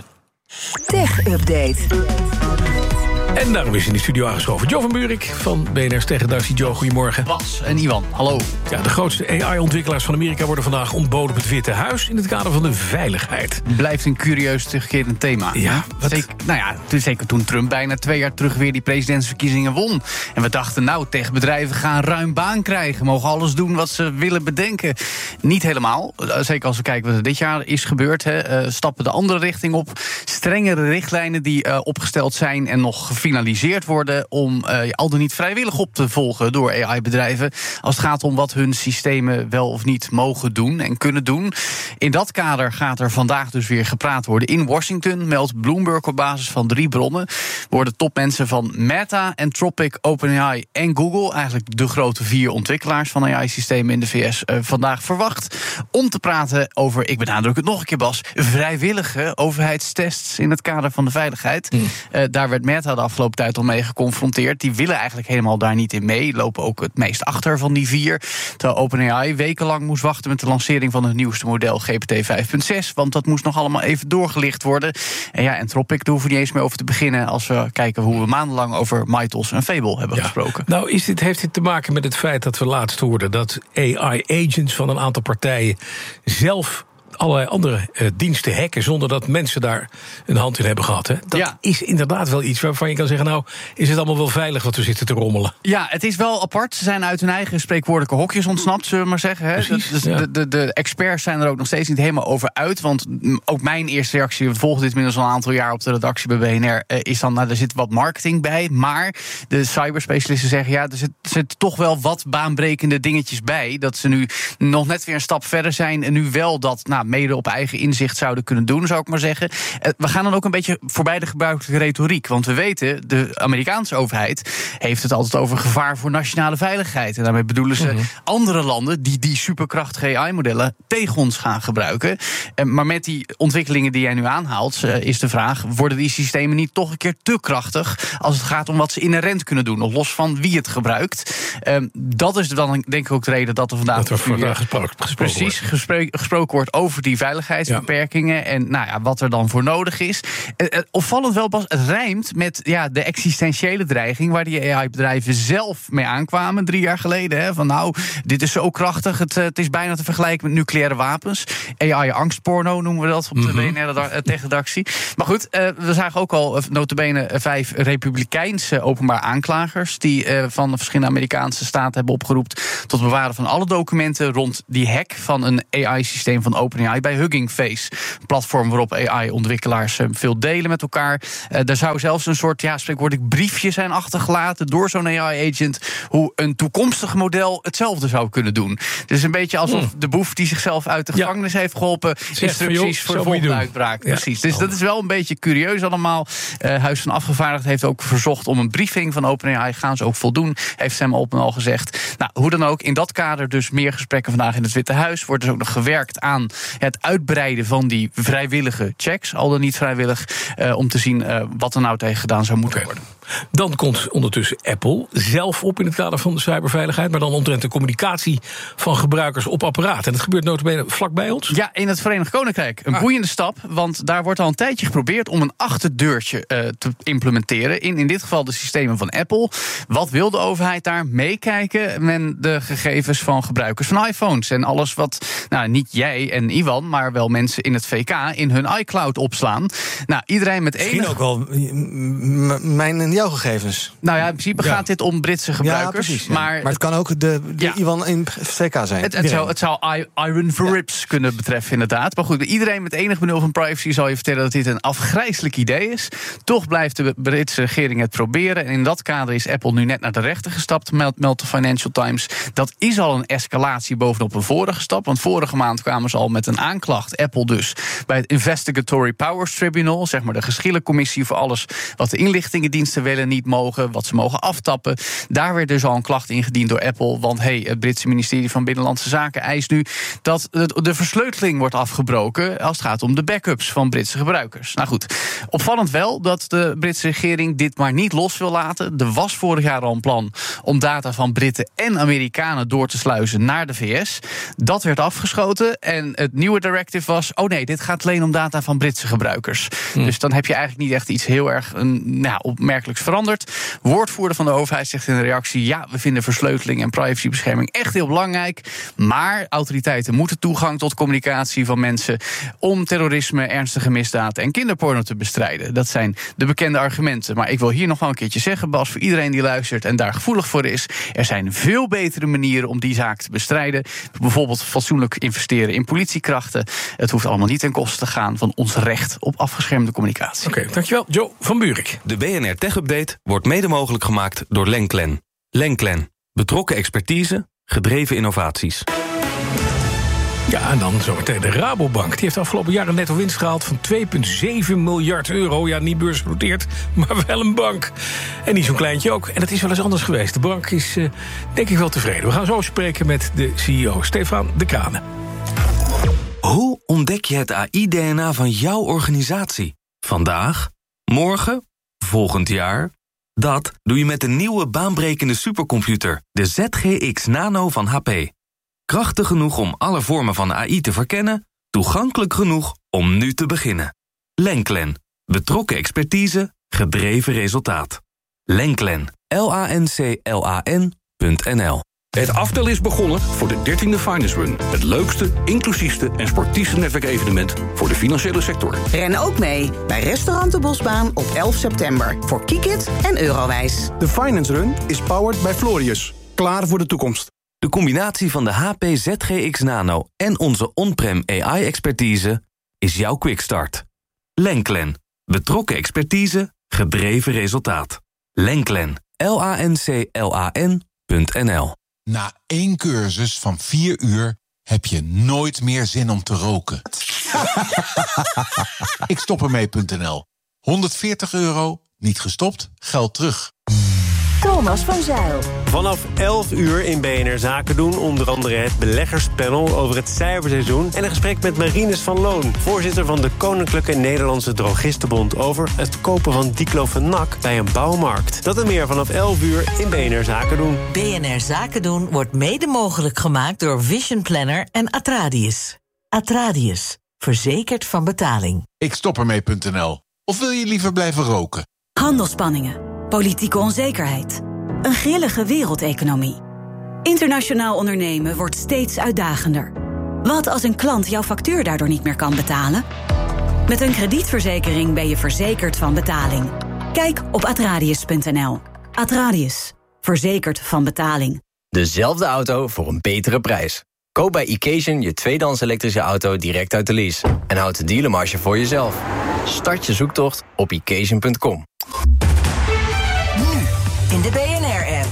Tech Update. En daarom is in de studio aangeschoven Jo van Buurik van B N R's Tech-redactie. Jo, goedemorgen. Bas en Iwan, hallo. Ja, de grootste A I-ontwikkelaars van Amerika worden vandaag ontboden op het Witte Huis in het kader van de veiligheid. Blijft een curieus terugkerend thema. Ja, wat? Zeker, nou ja, zeker toen Trump bijna twee jaar terug weer die presidentsverkiezingen won. En we dachten, nou, techbedrijven gaan ruim baan krijgen, mogen alles doen wat ze willen bedenken. Niet helemaal. Zeker als we kijken wat er dit jaar is gebeurd. Hè. Uh, stappen de andere richting op. Strengere richtlijnen die uh, opgesteld zijn en nog gefinaliseerd worden om uh, al dan niet vrijwillig op te volgen door A I-bedrijven als het gaat om wat hun systemen wel of niet mogen doen en kunnen doen. In dat kader gaat er vandaag dus weer gepraat worden in Washington, meldt Bloomberg op basis van drie bronnen. Worden topmensen van Meta, Anthropic, OpenAI en Google, eigenlijk de grote vier ontwikkelaars van A I-systemen in de V S, uh, vandaag verwacht om te praten over, ik benadruk het nog een keer Bas, vrijwillige overheidstests in het kader van de veiligheid. Mm. Uh, daar werd Meta de afgelopen tijd al mee geconfronteerd. Die willen eigenlijk helemaal daar niet in mee. Lopen ook het meest achter van die vier. Terwijl OpenAI wekenlang moest wachten met de lancering van het nieuwste model G P T vijf punt zes. Want dat moest nog allemaal even doorgelicht worden. En ja, Anthropic, daar hoeven we niet eens meer over te beginnen als we kijken hoe we maandenlang over Mythos en Fable hebben ja. gesproken. Nou, is dit, heeft dit te maken met het feit dat we laatst hoorden dat A I-agents van een aantal partijen zelf allerlei andere uh, diensten hacken zonder dat mensen daar een hand in hebben gehad. Hè? Dat ja. is inderdaad wel iets waarvan je kan zeggen, nou, is het allemaal wel veilig wat we zitten te rommelen? Ja, het is wel apart. Ze zijn uit hun eigen spreekwoordelijke hokjes ontsnapt, zullen we maar zeggen. Hè? Precies, dus ja. de, de, de experts zijn er ook nog steeds niet helemaal over uit. Want ook mijn eerste reactie, we volgen dit inmiddels al een aantal jaar op de redactie bij B N R, uh, is dan, nou, er zit wat marketing bij. Maar de cyberspecialisten zeggen, ja, er zitten zit toch wel wat baanbrekende dingetjes bij. Dat ze nu nog net weer een stap verder zijn en nu wel dat, nou, mede op eigen inzicht zouden kunnen doen, zou ik maar zeggen. Uh, we gaan dan ook een beetje voorbij de gebruikelijke retoriek. Want we weten, de Amerikaanse overheid heeft het altijd over gevaar voor nationale veiligheid. En daarmee bedoelen ze mm-hmm. andere landen die die superkrachtige A I-modellen tegen ons gaan gebruiken. Uh, maar met die ontwikkelingen die jij nu aanhaalt, uh, is de vraag, worden die systemen niet toch een keer te krachtig als het gaat om wat ze inherent kunnen doen, nog los van wie het gebruikt. Uh, dat is dan denk ik ook de reden dat er vandaag, dat er vandaag gesproken, gesproken precies wordt. Gespre- gesproken wordt over die veiligheidsbeperkingen ja. en nou ja, wat er dan voor nodig is. Uh, uh, opvallend wel, Bas, het rijmt met ja, de existentiële dreiging waar die A I-bedrijven zelf mee aankwamen drie jaar geleden. Hè, van nou, dit is zo krachtig, het, uh, het is bijna te vergelijken met nucleaire wapens. A I-angstporno noemen we dat op de mm-hmm. B N R-techredactie. Maar goed, uh, we zagen ook al nota bene vijf Republikeinse openbaar aanklagers die uh, van de verschillende Amerikaanse staten hebben opgeroepen tot bewaren van alle documenten rond die hack van een A I-systeem van OpenAI bij Hugging Face. Een platform waarop A I-ontwikkelaars uh, veel delen met elkaar. Uh, daar zou zelfs een soort, ja, spreekwoordelijk briefje zijn achtergelaten door zo'n A I-agent hoe een toekomstig model hetzelfde zou kunnen doen. Dus een beetje alsof hmm. de boef die zichzelf uit de gevangenis ja. heeft geholpen instructies voor de volgende uitbraak. Ja. Precies. Dus dat is wel een beetje curieus allemaal. Uh, Huis van Afgevaardigden heeft ook verzocht om een briefing van OpenAI. Gaan ze ook voldoen, heeft Sam Altman al gezegd. Nou, hoe dan ook, in dat kader dus meer gesprekken vandaag in het Witte Huis. Wordt dus ook nog gewerkt aan het uitbreiden van die vrijwillige checks, al dan niet vrijwillig, uh, om te zien uh, wat er nou tegen gedaan zou moeten okay. worden. Dan komt ondertussen Apple zelf op in het kader van de cyberveiligheid, maar dan omtrent de communicatie van gebruikers op apparaat. En dat gebeurt nota bene vlakbij ons? Ja, in het Verenigd Koninkrijk. Een ah. boeiende stap, want daar wordt al een tijdje geprobeerd om een achterdeurtje uh, te implementeren. In, in dit geval de systemen van Apple. Wat wil de overheid daar? Meekijken met de gegevens van gebruikers van iPhones. En alles wat, nou, niet jij en Iwan, maar wel mensen in het V K in hun iCloud opslaan. Nou, iedereen met één. Misschien ook wel m- mijn en jouw gegevens. Nou ja, in principe ja. gaat dit om Britse gebruikers. Ja, precies, ja. maar, maar het kan ook de, de ja. Iwan in V K zijn. Het, het, zou, het zou Iron for ja. Rips kunnen betreffen, inderdaad. Maar goed, iedereen met enig benul van privacy zal je vertellen dat dit een afgrijselijk idee is. Toch blijft de Britse regering het proberen. En in dat kader is Apple nu net naar de rechter gestapt, meldt, meldt de Financial Times. Dat is al een escalatie bovenop een vorige stap. Want vorige maand kwamen ze al met een aanklacht, Apple dus, bij het Investigatory Powers Tribunal, zeg maar de geschillencommissie voor alles wat de inlichtingendiensten wel en niet mogen, wat ze mogen aftappen. Daar werd dus al een klacht ingediend door Apple, want hey, het Britse ministerie van Binnenlandse Zaken eist nu dat de versleuteling wordt afgebroken als het gaat om de backups van Britse gebruikers. Nou goed, opvallend wel dat de Britse regering dit maar niet los wil laten. Er was vorig jaar al een plan om data van Britten en Amerikanen door te sluizen naar de V S. Dat werd afgeschoten en het nieuwe directive was, oh nee, dit gaat alleen om data van Britse gebruikers. Hm. Dus dan heb je eigenlijk niet echt iets heel erg een, nou, opmerkelijks veranderd. Woordvoerder van de overheid zegt in de reactie, ja, we vinden versleuteling en privacybescherming echt heel belangrijk, maar autoriteiten moeten toegang tot communicatie van mensen om terrorisme, ernstige misdaden en kinderporno te bestrijden. Dat zijn de bekende argumenten. Maar ik wil hier nog wel een keertje zeggen, Bas, voor iedereen die luistert en daar gevoelig voor is, er zijn veel betere manieren om die zaak te bestrijden. Bijvoorbeeld fatsoenlijk investeren in politiekrachten. Het hoeft allemaal niet ten koste te gaan van ons recht op afgeschermde communicatie. Oké, okay, dankjewel. Joe van Buurik. De B N R Tech Update wordt mede mogelijk gemaakt door Lenklen. Lenklen. Betrokken expertise, gedreven innovaties. Ja, en dan zometeen de Rabobank. Die heeft afgelopen jaar een netto winst gehaald van twee komma zeven miljard euro. Ja, niet beursgenoteerd, maar wel een bank. En niet zo'n kleintje ook. En dat is wel eens anders geweest. De bank is, uh, denk ik, wel tevreden. We gaan zo spreken met de C E O, Stefan de Kranen. Hoe ontdek je het A I-D N A van jouw organisatie? Vandaag? Morgen? Volgend jaar? Dat doe je met de nieuwe baanbrekende supercomputer, de Z G X Nano van H P. Krachtig genoeg om alle vormen van A I te verkennen, toegankelijk genoeg om nu te beginnen. Lenklen. Betrokken expertise, gedreven resultaat. Lenklen. L A N C L A N punt N L. Het aftel is begonnen voor de dertiende Finance Run. Het leukste, inclusiefste en sportiefste netwerkevenement voor de financiële sector. Ren ook mee bij Restaurant de Bosbaan op elf september. Voor Kikit en Eurowijs. De Finance Run is powered by Florius. Klaar voor de toekomst. De combinatie van de H P Z G X Nano en onze on-prem A I-expertise is jouw quickstart. Lenklen. Betrokken expertise, gedreven resultaat. Lenklen. L A N C L A N punt N L. Na één cursus van vier uur heb je nooit meer zin om te roken. Ik stop ermee punt n l. honderdveertig euro, niet gestopt, geld terug. Thomas van Zijl. Vanaf elf uur in B N R Zaken doen onder andere het beleggerspanel over het cijferseizoen en een gesprek met Marinus van Loon, voorzitter van de Koninklijke Nederlandse Drogistenbond, over het kopen van diclofenac bij een bouwmarkt. Dat en meer vanaf elf uur in B N R Zaken doen. B N R Zaken doen wordt mede mogelijk gemaakt door Vision Planner en Atradius. Atradius, verzekerd van betaling. Ik stop ermee punt n l. Of wil je liever blijven roken? Handelspanningen, politieke onzekerheid, een grillige wereldeconomie. Internationaal ondernemen wordt steeds uitdagender. Wat als een klant jouw factuur daardoor niet meer kan betalen? Met een kredietverzekering ben je verzekerd van betaling. Kijk op atradius punt n l. Atradius, verzekerd van betaling. Dezelfde auto voor een betere prijs. Koop bij Occasion je tweedehands elektrische auto direct uit de lease. En houd de dealermarge voor jezelf. Start je zoektocht op occasion punt com. Nu in de B N R-app.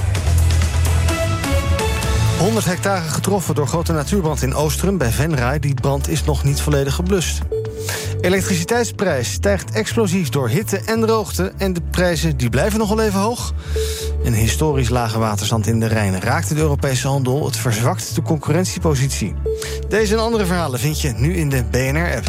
honderd hectare getroffen door grote natuurbrand in Oostrum bij Venray. Die brand is nog niet volledig geblust. Elektriciteitsprijs stijgt explosief door hitte en droogte. En de prijzen die blijven nog wel even hoog. Een historisch lage waterstand in de Rijn raakt de Europese handel. Het verzwakt de concurrentiepositie. Deze en andere verhalen vind je nu in de B N R-app.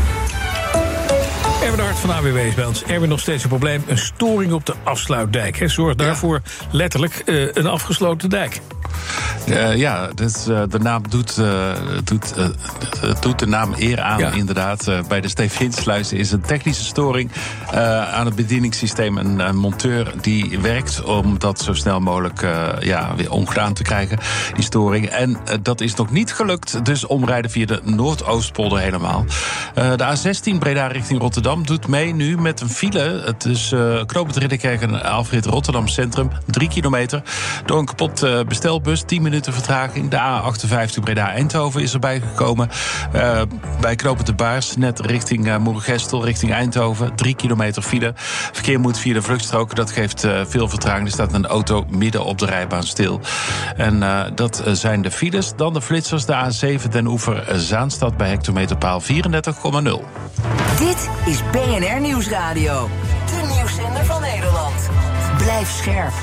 Erwin de Hart van de A W B is bij ons. Erwin, nog steeds een probleem. Een storing op de afsluitdijk. He, zorgt daarvoor letterlijk uh, een afgesloten dijk. Uh, ja, dus, uh, de naam doet, uh, doet, uh, doet de naam eer aan, ja. Inderdaad. Uh, bij de Stevinsluizen is een technische storing uh, aan het bedieningssysteem. Een, een monteur die werkt om dat zo snel mogelijk uh, ja, weer ongedaan te krijgen, die storing. En uh, dat is nog niet gelukt, dus omrijden via de Noordoostpolder helemaal. Uh, de A zestien Breda richting Rotterdam doet mee nu met een file. Het is uh, knooppunt Ridderkerk en Alfred Rotterdam Centrum, drie kilometer. Door een kapot uh, bestelbus, tien minuten vertraging. De A achtenvijftig Breda-Eindhoven is erbij gekomen. Uh, bij knooppunt de Baars, net richting uh, Moergestel, richting Eindhoven. Drie kilometer file. Verkeer moet via de vluchtstrook. Dat geeft uh, veel vertraging. Er staat een auto midden op de rijbaan stil. En uh, dat zijn de files. Dan de flitsers. De A zeven Den Oever Zaanstad bij hectometerpaal vierendertig komma nul. Dit is B N R Nieuwsradio. De nieuwszender van Nederland. Blijf scherp.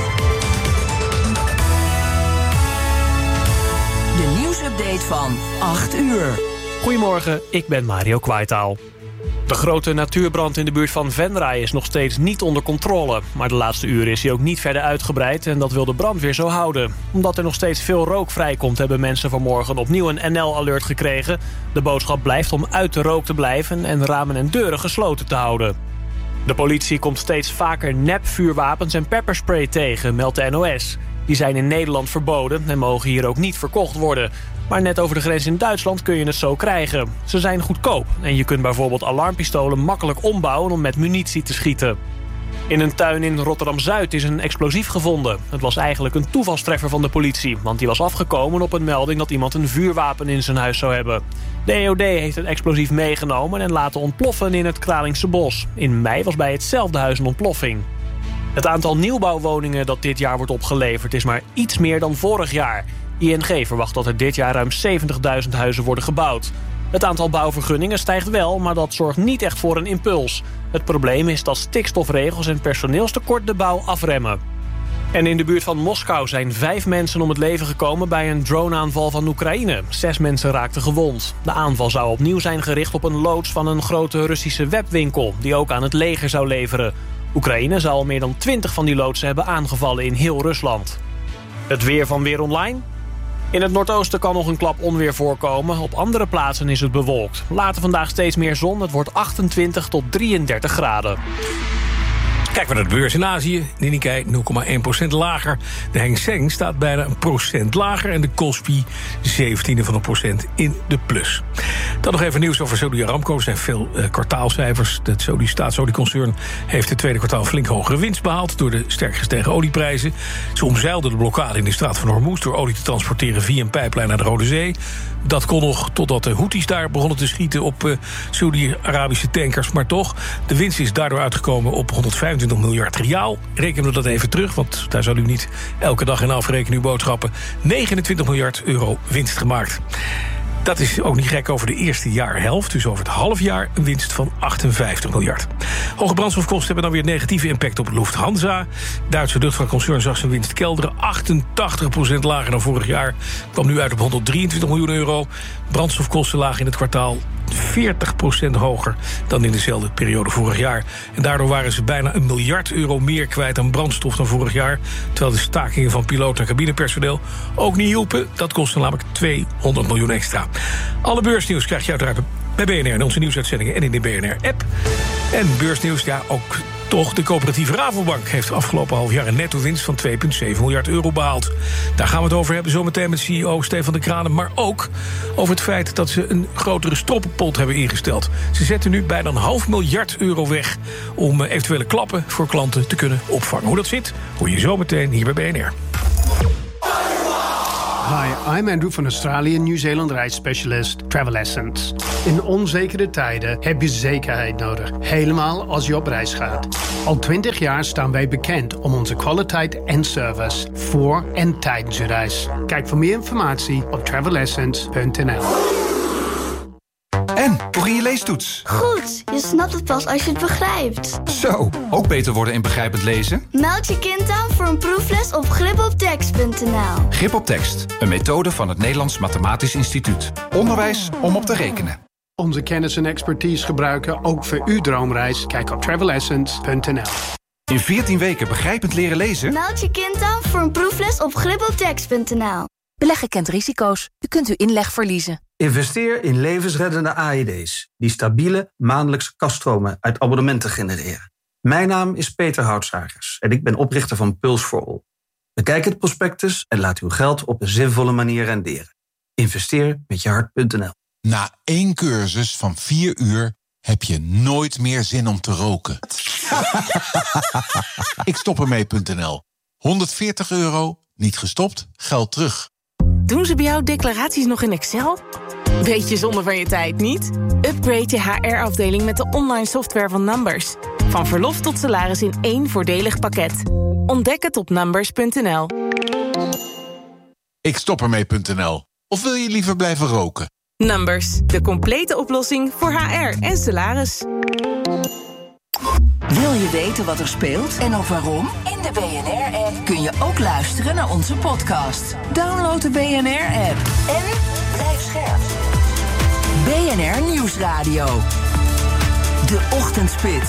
De nieuwsupdate van acht uur. Goedemorgen, ik ben Mario Kwaitaal. De grote natuurbrand in de buurt van Venray is nog steeds niet onder controle. Maar de laatste uren is hij ook niet verder uitgebreid en dat wil de brandweer zo houden. Omdat er nog steeds veel rook vrijkomt, hebben mensen vanmorgen opnieuw een N L-alert gekregen. De boodschap blijft om uit de rook te blijven en ramen en deuren gesloten te houden. De politie komt steeds vaker nepvuurwapens en pepperspray tegen, meldt de N O S. Die zijn in Nederland verboden en mogen hier ook niet verkocht worden. Maar net over de grens in Duitsland kun je het zo krijgen. Ze zijn goedkoop en je kunt bijvoorbeeld alarmpistolen makkelijk ombouwen om met munitie te schieten. In een tuin in Rotterdam-Zuid is een explosief gevonden. Het was eigenlijk een toevalstreffer van de politie, want die was afgekomen op een melding dat iemand een vuurwapen in zijn huis zou hebben. De E O D heeft het explosief meegenomen en laten ontploffen in het Kralingse bos. In mei was bij hetzelfde huis een ontploffing. Het aantal nieuwbouwwoningen dat dit jaar wordt opgeleverd is maar iets meer dan vorig jaar. I N G verwacht dat er dit jaar ruim zeventigduizend huizen worden gebouwd. Het aantal bouwvergunningen stijgt wel, maar dat zorgt niet echt voor een impuls. Het probleem is dat stikstofregels en personeelstekort de bouw afremmen. En in de buurt van Moskou zijn vijf mensen om het leven gekomen bij een droneaanval van Oekraïne. Zes mensen raakten gewond. De aanval zou opnieuw zijn gericht op een loods van een grote Russische webwinkel, die ook aan het leger zou leveren. Oekraïne zou al meer dan twintig van die loodsen hebben aangevallen in heel Rusland. Het weer van Weer Online. In het noordoosten kan nog een klap onweer voorkomen. Op andere plaatsen is het bewolkt. Later vandaag steeds meer zon. Het wordt achtentwintig tot drieëndertig graden. Kijken we naar de beurs in Azië. De Nikkei nul komma één procent lager. De Hang Seng staat bijna een procent lager. En de Kospi zeventiende van een procent in de plus. Dan nog even nieuws over Saudi Aramco. Er zijn veel uh, kwartaalcijfers. Het Saudi staatsolieconcern heeft het tweede kwartaal flink hogere winst behaald door de sterk gestegen olieprijzen. Ze omzeilden de blokkade in de straat van Hormuz door olie te transporteren via een pijplijn naar de Rode Zee. Dat kon nog totdat de Houthis daar begonnen te schieten op uh, Saudi-Arabische tankers. Maar toch, de winst is daardoor uitgekomen op honderdvijfentwintig vijfentwintig miljard reaal. Rekenen we dat even terug, want daar zal u niet elke dag in afrekenen uw boodschappen. negenentwintig miljard euro winst gemaakt. Dat is ook niet gek over de eerste jaarhelft. Dus over het half jaar een winst van achtenvijftig miljard. Hoge brandstofkosten hebben dan weer negatieve impact op Lufthansa. Duitse luchtvaartconcern zag zijn winst kelderen. achtentachtig procent lager dan vorig jaar. Kwam nu uit op honderddrieëntwintig miljoen euro. Brandstofkosten lagen in het kwartaal veertig procent hoger dan in dezelfde periode vorig jaar. En daardoor waren ze bijna een miljard euro meer kwijt aan brandstof dan vorig jaar. Terwijl de stakingen van piloot en cabinepersoneel ook niet hielpen. Dat kostte namelijk tweehonderd miljoen extra. Alle beursnieuws krijg je uiteraard bij B N R in onze nieuwsuitzendingen en in de B N R-app. En beursnieuws, ja, ook toch. De coöperatieve Rabobank heeft afgelopen half jaar een netto-winst van twee komma zeven miljard euro behaald. Daar gaan we het over hebben zometeen met C E O Stefan de Kranen. Maar ook over het feit dat ze een grotere stroppenpot hebben ingesteld. Ze zetten nu bijna een half miljard euro weg om eventuele klappen voor klanten te kunnen opvangen. Hoe dat zit, hoor je zometeen hier bij B N R. Hi, I'm Andrew van Australië, Nieuw-Zeeland reisspecialist Travel Essence. In onzekere tijden heb je zekerheid nodig, helemaal als je op reis gaat. Al twintig jaar staan wij bekend om onze kwaliteit en service voor en tijdens je reis. Kijk voor meer informatie op travel essence punt n l. En, hoe ging je leestoets? Goed, je snapt het pas als je het begrijpt. Zo, ook beter worden in begrijpend lezen? Meld je kind aan voor een proefles op grip op tekst punt n l. Grip op tekst, een methode van het Nederlands Mathematisch Instituut. Onderwijs om op te rekenen. Onze kennis en expertise gebruiken ook voor uw droomreis. Kijk op travel essence punt n l. In veertien weken begrijpend leren lezen? Meld je kind aan voor een proefles op grip op tekst punt n l. Beleggen kent risico's. U kunt uw inleg verliezen. Investeer in levensreddende A E D's... die stabiele maandelijkse kaststromen uit abonnementen genereren. Mijn naam is Peter Houtsagers en ik ben oprichter van Pulse for All. Bekijk het prospectus en laat uw geld op een zinvolle manier renderen. Investeer met je hart punt n l. Na één cursus van vier uur heb je nooit meer zin om te roken. Ik stop ermee punt n l. honderdveertig euro, niet gestopt, geld terug. Doen ze bij jou declaraties nog in Excel? Weet je zonde van je tijd niet? Upgrade je H R-afdeling met de online software van Numbers. Van verlof tot salaris in één voordelig pakket. Ontdek het op numbers punt n l. Ik stop ermee punt n l. Of wil je liever blijven roken? Numbers, de complete oplossing voor H R en salaris. Wil je weten wat er speelt en ook waarom? In de B N R-app kun je ook luisteren naar onze podcast. Download de B N R-app en blijf scherp. B N R Nieuwsradio. De Ochtendspits.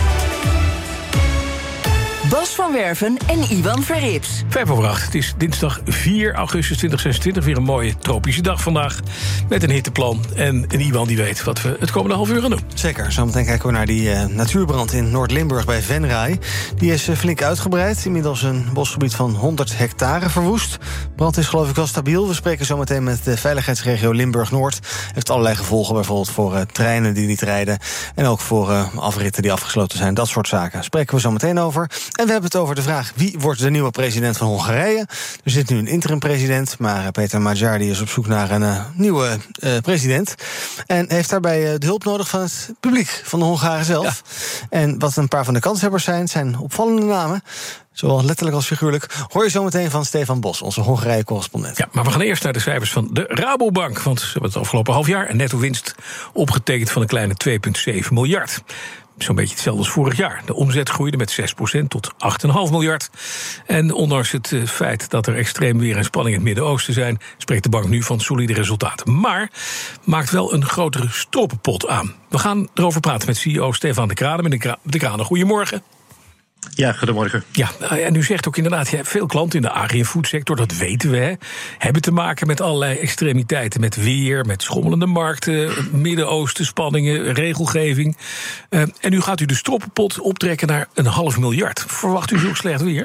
Bas van Werven en Iwan Verrips. Vijf over acht. Het is dinsdag vier augustus tweeduizend zesentwintig. Weer een mooie tropische dag vandaag. Met een hitteplan. En een Iwan die weet wat we het komende half uur gaan doen. Zeker. Zometeen kijken we naar die uh, natuurbrand in Noord-Limburg bij Venray. Die is uh, flink uitgebreid. Inmiddels een bosgebied van honderd hectare verwoest. Brand is geloof ik wel stabiel. We spreken zometeen met de veiligheidsregio Limburg-Noord. Heeft allerlei gevolgen bijvoorbeeld voor uh, treinen die niet rijden. En ook voor uh, afritten die afgesloten zijn. Dat soort zaken. Spreken we zometeen over. En we hebben het over de vraag, wie wordt de nieuwe president van Hongarije? Er zit nu een interim-president, maar Peter Magyar die is op zoek naar een uh, nieuwe uh, president. En heeft daarbij uh, de hulp nodig van het publiek, van de Hongaren zelf. Ja. En wat een paar van de kanshebbers zijn, zijn opvallende namen. Zowel letterlijk als figuurlijk. Hoor je zo meteen van Stefan Bos, onze Hongarije-correspondent. Ja, maar we gaan eerst naar de cijfers van de Rabobank. Want ze hebben het afgelopen half jaar een netto winst opgetekend van een kleine twee komma zeven miljard. Zo'n beetje hetzelfde als vorig jaar. De omzet groeide met zes procent tot acht komma vijf miljard. En ondanks het uh, feit dat er extreem weer en spanning in het Midden-Oosten zijn, spreekt de bank nu van solide resultaten. Maar maakt wel een grotere stroppenpot aan. We gaan erover praten met C E O Stefan de Kranen. Met de, Kra- de Kranen, goedemorgen. Ja, goedemorgen. Ja, en u zegt ook inderdaad, je hebt veel klanten in de agri-foodsector, dat weten we, hè, hebben te maken met allerlei extremiteiten, met weer, met schommelende markten, Midden-Oosten spanningen, regelgeving. Uh, en nu gaat u de stroppenpot optrekken naar een half miljard. Verwacht u zo slecht weer?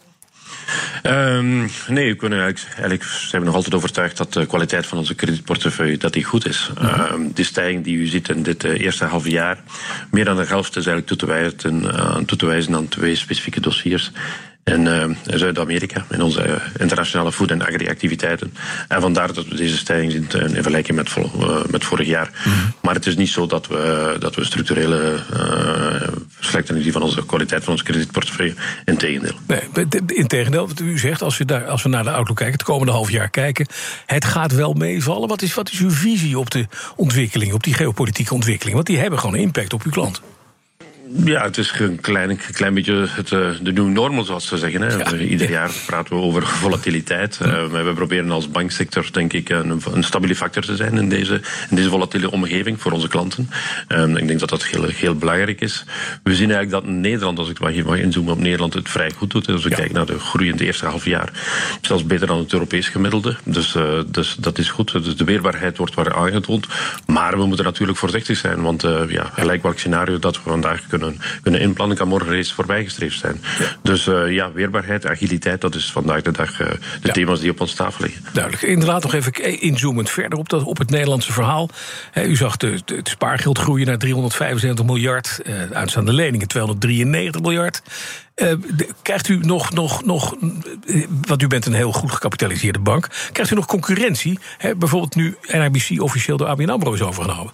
Um, nee, we kunnen eigenlijk, eigenlijk zijn we nog altijd overtuigd dat de kwaliteit van onze kredietportefeuille dat die goed is. Uh, de stijging die u ziet in dit uh, eerste half jaar, meer dan de helft is eigenlijk toe te wijzen, uh, toe te wijzen aan twee specifieke dossiers. in, uh, in Zuid-Amerika, in onze uh, internationale food- en agri-activiteiten. En vandaar dat we deze stijging zien in vergelijking met, uh, met vorig jaar. Mm-hmm. Maar het is niet zo dat we, dat we structurele uh, verslechtering zien van onze kwaliteit van ons kredietportefeuille. Integendeel. Nee, integendeel, wat u zegt, als we, daar, als we naar de outlook kijken, het komende half jaar kijken, het gaat wel meevallen. Wat is, wat is uw visie op de ontwikkeling, op die geopolitieke ontwikkeling? Want die hebben gewoon impact op uw klant. Ja, het is een klein, een klein beetje het, de new normal, zoals ze zeggen. Hè. Ja. Ieder jaar praten we over volatiliteit. Uh, we proberen als banksector, denk ik, een, een stabiele factor te zijn in deze, in deze volatiele omgeving voor onze klanten. Um, ik denk dat dat heel, heel belangrijk is. We zien eigenlijk dat Nederland, als ik maar hier mag inzoomen op Nederland, het vrij goed doet. Als we ja. kijken naar de groei in het eerste half jaar, zelfs beter dan het Europees gemiddelde. Dus, uh, dus dat is goed. Dus de weerbaarheid wordt waar aangetoond. Maar we moeten natuurlijk voorzichtig zijn, want uh, ja, gelijk welk scenario dat we vandaag kunnen kunnen inplannen, kan morgen reeds voorbijgestreefd zijn. Ja. Dus uh, ja, weerbaarheid, agiliteit, dat is vandaag de dag uh, de ja. thema's die op ons tafel liggen. Duidelijk. Inderdaad nog even inzoomend verder op, dat, op het Nederlandse verhaal. He, u zag de, de, het spaargeld groeien naar driehonderdvijfenzeventig miljard, uh, uitstaande leningen tweehonderddrieënnegentig miljard. Uh, de, krijgt u nog, nog, nog, uh, want u bent een heel goed gecapitaliseerde bank, krijgt u nog concurrentie? He, bijvoorbeeld nu N I B C officieel door A B N AMRO is overgenomen.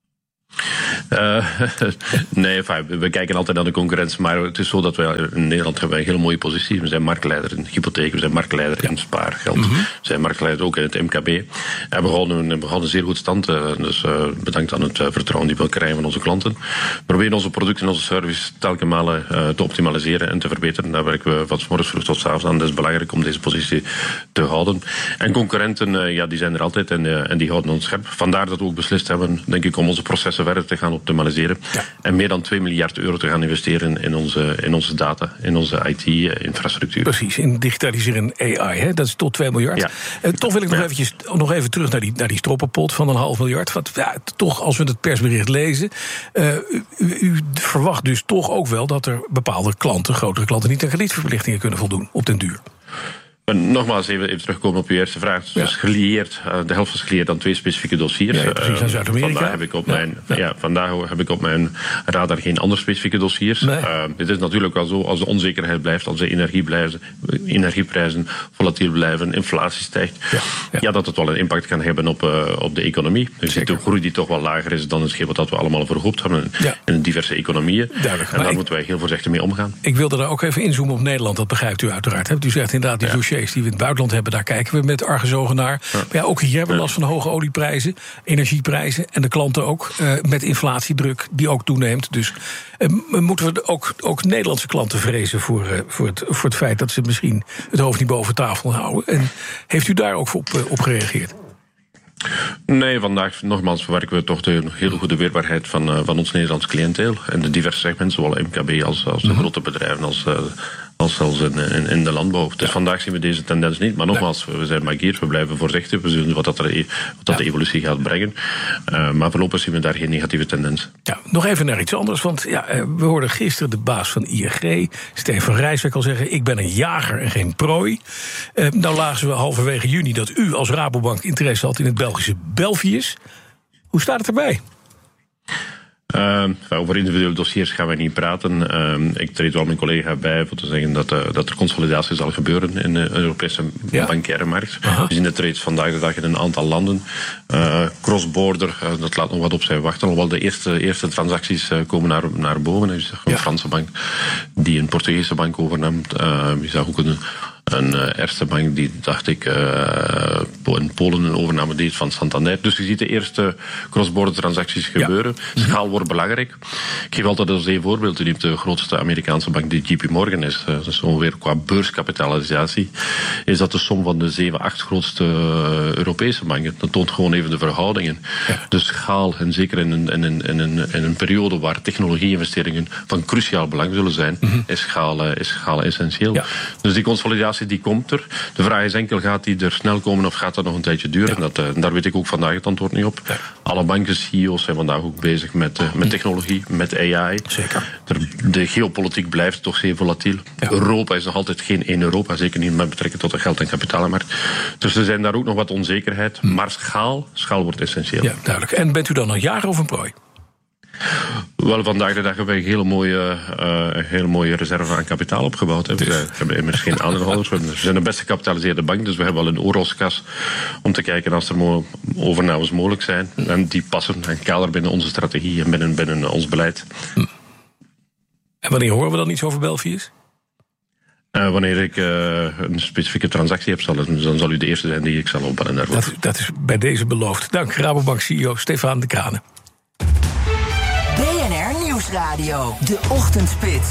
Uh, nee, enfin, we kijken altijd naar de concurrentie, maar het is zo dat wij in Nederland hebben een hele mooie positie. We zijn marktleider in hypotheek, we zijn marktleider in spaargeld, mm-hmm. we zijn marktleider ook in het M K B. En we houden een, we houden een zeer goed stand, uh, dus uh, bedankt aan het uh, vertrouwen die we krijgen van onze klanten. We proberen onze producten en onze service telkens malen uh, te optimaliseren en te verbeteren. Daar werken we van 's morgens vroeg tot 's avonds aan. Dat is belangrijk om deze positie te houden. En concurrenten, uh, ja, die zijn er altijd en, uh, en die houden ons scherp. Vandaar dat we ook beslist hebben, denk ik, om onze processen verder te gaan optimaliseren. Ja. En meer dan twee miljard euro te gaan investeren in onze, in onze data, in onze I T-infrastructuur. Precies, in digitaliseren en A I, hè? Dat is tot twee miljard. Ja. Uh, toch wil ik nog, ja. eventjes, nog even terug naar die, naar die stroppenpot van een half miljard. Want ja, toch, als we het persbericht lezen, uh, u, u verwacht dus toch ook wel dat er bepaalde klanten, grotere klanten, niet aan kredietverplichtingen kunnen voldoen op den duur. Nogmaals, even, even terugkomen op uw eerste vraag. Het was ja. gelieerd, uh, de helft was gelieerd aan twee specifieke dossiers. Ja, precies, aan Zuid-Amerika. Vandaag heb ik op ja. mijn, ja. Ja, vandaag heb ik op mijn radar geen andere specifieke dossiers. Nee. Uh, het is natuurlijk wel zo, als de onzekerheid blijft, als de energie blijven, energieprijzen volatiel blijven, inflatie stijgt, ja. Ja. ja, dat het wel een impact kan hebben op, uh, op de economie. Je ziet een groei die toch wel lager is dan hetgeen wat we allemaal verhoopt hebben ja. in diverse economieën. Duidelijk. En daar ik, moeten wij heel voorzichtig mee omgaan. Ik wilde daar ook even inzoomen op Nederland, dat begrijpt u uiteraard. U zegt inderdaad, die ja. dossiers die we in het buitenland hebben, daar kijken we met argusogen naar. Ja. Maar ja, ook hier hebben we last van hoge olieprijzen, energieprijzen en de klanten ook uh, met inflatiedruk die ook toeneemt. Dus uh, moeten we ook, ook Nederlandse klanten vrezen voor, uh, voor, het, voor het feit dat ze misschien het hoofd niet boven tafel houden. En heeft u daar ook op, uh, op gereageerd? Nee, vandaag nogmaals verwerken we toch de hele goede weerbaarheid van, uh, van ons Nederlands cliënteel en de diverse segmenten, zowel M K B als, als de mm-hmm. grote bedrijven, als, uh, als zelfs in, in, in de landbouw. Dus ja. vandaag zien we deze tendens niet. Maar nogmaals, we zijn magier, we blijven voorzichtig. We zien wat dat, er, wat dat ja. de evolutie gaat brengen. Uh, maar voorlopig zien we daar geen negatieve tendens. Ja, nog even naar iets anders. Want ja, we hoorden gisteren de baas van I N G, Steven Rijswijk, al zeggen: ik ben een jager en geen prooi. Uh, nou lazen we halverwege juni dat u als Rabobank interesse had in het Belgische Belfius. Hoe staat het erbij? Uh, over individuele dossiers gaan wij niet praten. Uh, ik treed wel mijn collega bij voor te zeggen dat, uh, dat er consolidatie zal gebeuren in de Europese ja. bankaire markt. Aha. We zien het reeds vandaag de dag in een aantal landen. Uh, cross-border, uh, dat laat nog wat op zijn wachten. Alhoewel de eerste, eerste transacties uh, komen naar, naar boven. Je zag een ja. Franse bank die een Portugese bank overneemt. Uh, je zag ook een Een uh, Erste Bank die, dacht ik, uh, in Polen een overname deed van Santander. Dus je ziet de eerste cross-border transacties gebeuren. Ja. Schaal wordt belangrijk. Ik geef altijd als één voorbeeld. U neemt de grootste Amerikaanse bank die J P Morgan is. Uh, dat is ongeveer qua beurskapitalisatie. Is dat de som van de zeven, acht grootste uh, Europese banken. Dat toont gewoon even de verhoudingen. Ja. De schaal, en zeker in een, in, een, in, een, in een periode waar technologie-investeringen van cruciaal belang zullen zijn, mm-hmm. is, schaal, uh, is schaal essentieel. Ja. Dus die consolidatie die komt er. De vraag is enkel, gaat die er snel komen of gaat dat nog een tijdje duren? Ja. Dat, uh, daar weet ik ook vandaag het antwoord niet op. Ja. Alle banken C E O's zijn vandaag ook bezig met, uh, met technologie, met A I. Zeker. De, de geopolitiek blijft toch zeer volatiel. Ja. Europa is nog altijd geen één Europa, zeker niet met betrekking tot de geld- en kapitalenmarkt. Dus er zijn daar ook nog wat onzekerheid. Hm. Maar schaal, schaal wordt essentieel. Ja, duidelijk. En bent u dan een jager of een prooi? Wel, vandaag de dag hebben we een hele mooie, uh, een hele mooie reserve aan kapitaal opgebouwd. Hè. We hebben immers geen aandeelhouders. We zijn een best gecapitaliseerde bank, dus we hebben wel een oorlogskas om te kijken als er mo- overnames mogelijk zijn. En die passen en kader binnen onze strategie en binnen, binnen ons beleid. En wanneer horen we dan iets over Belfius? Uh, wanneer ik uh, een specifieke transactie heb, zal het, dan zal u de eerste zijn die ik zal opbellen daarvoor. Dat, dat is bij deze beloofd. Dank, Rabobank C E O Stefan de Kranen. B N R Nieuwsradio, de Ochtendspits.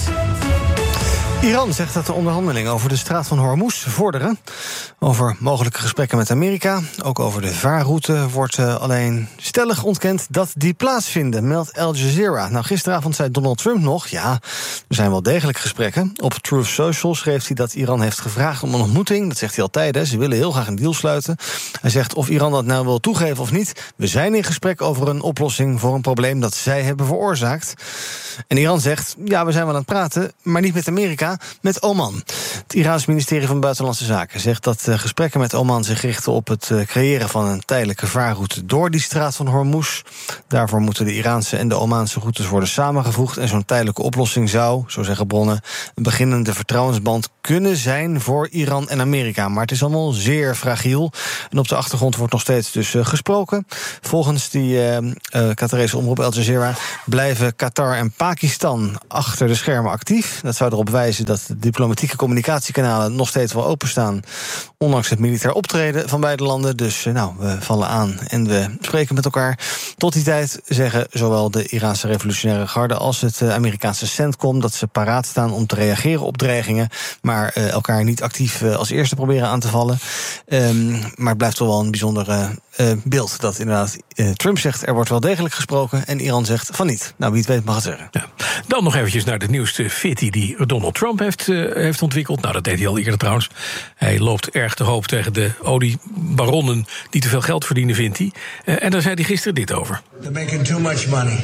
Iran zegt dat de onderhandelingen over de straat van Hormuz vorderen. Over mogelijke gesprekken met Amerika, ook over de vaarroute, wordt uh, alleen stellig ontkend dat die plaatsvinden, meldt Al Jazeera. Nou, gisteravond zei Donald Trump nog, ja, er zijn wel degelijk gesprekken. Op Truth Social schreef hij dat Iran heeft gevraagd om een ontmoeting. Dat zegt hij altijd, hè. Ze willen heel graag een deal sluiten. Hij zegt of Iran dat nou wil toegeven of niet, we zijn in gesprek over een oplossing voor een probleem dat zij hebben veroorzaakt. En Iran zegt, ja, we zijn wel aan het praten, maar niet met Amerika, met Oman. Het Iraans ministerie van Buitenlandse Zaken zegt dat uh, gesprekken met Oman zich richten op het uh, creëren van een tijdelijke vaarroute door die straat van Hormuz. Daarvoor moeten de Iraanse en de Omaanse routes worden samengevoegd. En zo'n tijdelijke oplossing zou, zo zeggen bronnen, een beginnende vertrouwensband kunnen zijn voor Iran en Amerika. Maar het is allemaal zeer fragiel. En op de achtergrond wordt nog steeds dus uh, gesproken. Volgens die uh, uh, Qatarese omroep Al Jazeera blijven Qatar en Pakistan achter de schermen actief. Dat zou erop wijzen dat de diplomatieke communicatiekanalen nog steeds wel openstaan, ondanks het militair optreden van beide landen. Dus nou, we vallen aan en we spreken met elkaar. Tot die tijd zeggen zowel de Iraanse revolutionaire garde als het Amerikaanse CENTCOM dat ze paraat staan om te reageren op dreigingen, maar uh, elkaar niet actief uh, als eerste proberen aan te vallen. Um, maar het blijft toch wel een bijzonder uh, uh, beeld dat inderdaad uh, Trump zegt er wordt wel degelijk gesproken en Iran zegt van niet. Nou, wie het weet mag het zeggen. Ja. Dan nog eventjes naar de nieuwste fitty die Donald Trump heeft, uh, heeft ontwikkeld. Nou, dat deed hij al eerder trouwens. Hij loopt erg te hoop tegen de oliebaronnen die te veel geld verdienen, vindt hij. Uh, en daar zei hij gisteren dit over. They're making too much money.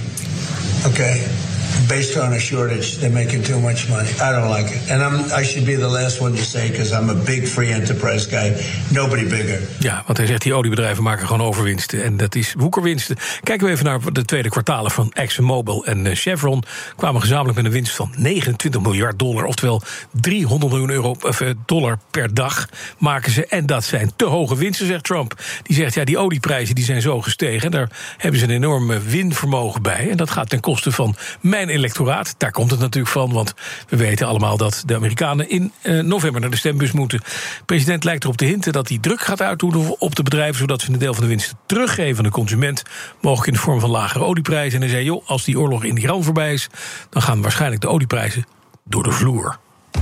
Okay. Based on a shortage, they're making too much money. I don't like it. And I'm, I should be the last one to say, because I'm a big free enterprise guy. Nobody bigger. Ja, want hij zegt die oliebedrijven maken gewoon overwinsten. En dat is woekerwinsten. Kijken we even naar de tweede kwartalen van ExxonMobil en Chevron. Kwamen gezamenlijk met een winst van negenentwintig miljard dollar. Oftewel driehonderd miljoen euro, of, dollar per dag maken ze. En dat zijn te hoge winsten, zegt Trump. Die zegt, ja, die olieprijzen die zijn zo gestegen. Daar hebben ze een enorme winvermogen bij. En dat gaat ten koste van mijn electoraat. Daar komt het natuurlijk van, want we weten allemaal dat de Amerikanen in uh, november naar de stembus moeten. De president lijkt erop te hinten dat hij druk gaat uitoefenen op de bedrijven, zodat ze een deel van de winsten teruggeven aan de consument, mogelijk in de vorm van lagere olieprijzen. En hij zei, joh, als die oorlog in Iran voorbij is, dan gaan waarschijnlijk de olieprijzen door de vloer.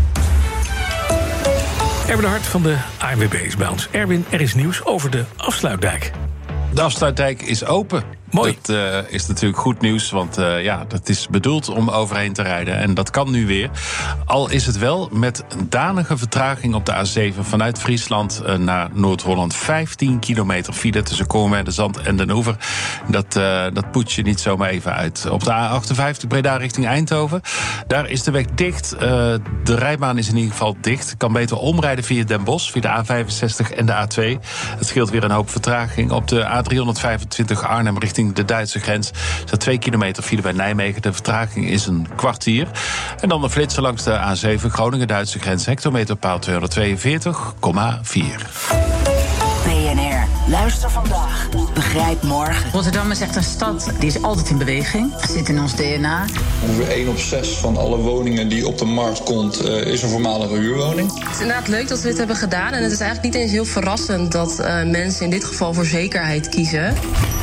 Erwin de Hart van de A N W B is bij ons. Erwin, er is nieuws over de afsluitdijk. De afsluitdijk is open. Mooi. Dat uh, is natuurlijk goed nieuws, want uh, ja, dat is bedoeld om overheen te rijden. En dat kan nu weer. Al is het wel met een danige vertraging op de A zeven vanuit Friesland uh, naar Noord-Holland. vijftien kilometer file tussen Komen, de Zand en Den Oever. Dat, uh, dat poets je niet zomaar even uit. Op de A achtenvijftig Breda richting Eindhoven. Daar is de weg dicht. Uh, de rijbaan is in ieder geval dicht. Kan beter omrijden via Den Bosch, via de A vijfenzestig en de A twee. Het scheelt weer een hoop vertraging. Op de A driehonderdvijfentwintig Arnhem richting de Duitse grens. Er staat twee kilometer file bij Nijmegen. De vertraging is een kwartier. En dan de flitser langs de A zeven Groningen-Duitse grens. Hectometerpaal tweehonderdtweeënveertig komma vier. B N R. Luister vandaag. Begrijp morgen. Rotterdam is echt een stad die is altijd in beweging. Het zit in ons D N A. Ongeveer één op zes van alle woningen die op de markt komt, uh, is een voormalige huurwoning. Het is inderdaad leuk dat we dit hebben gedaan. En het is eigenlijk niet eens heel verrassend dat uh, mensen in dit geval voor zekerheid kiezen.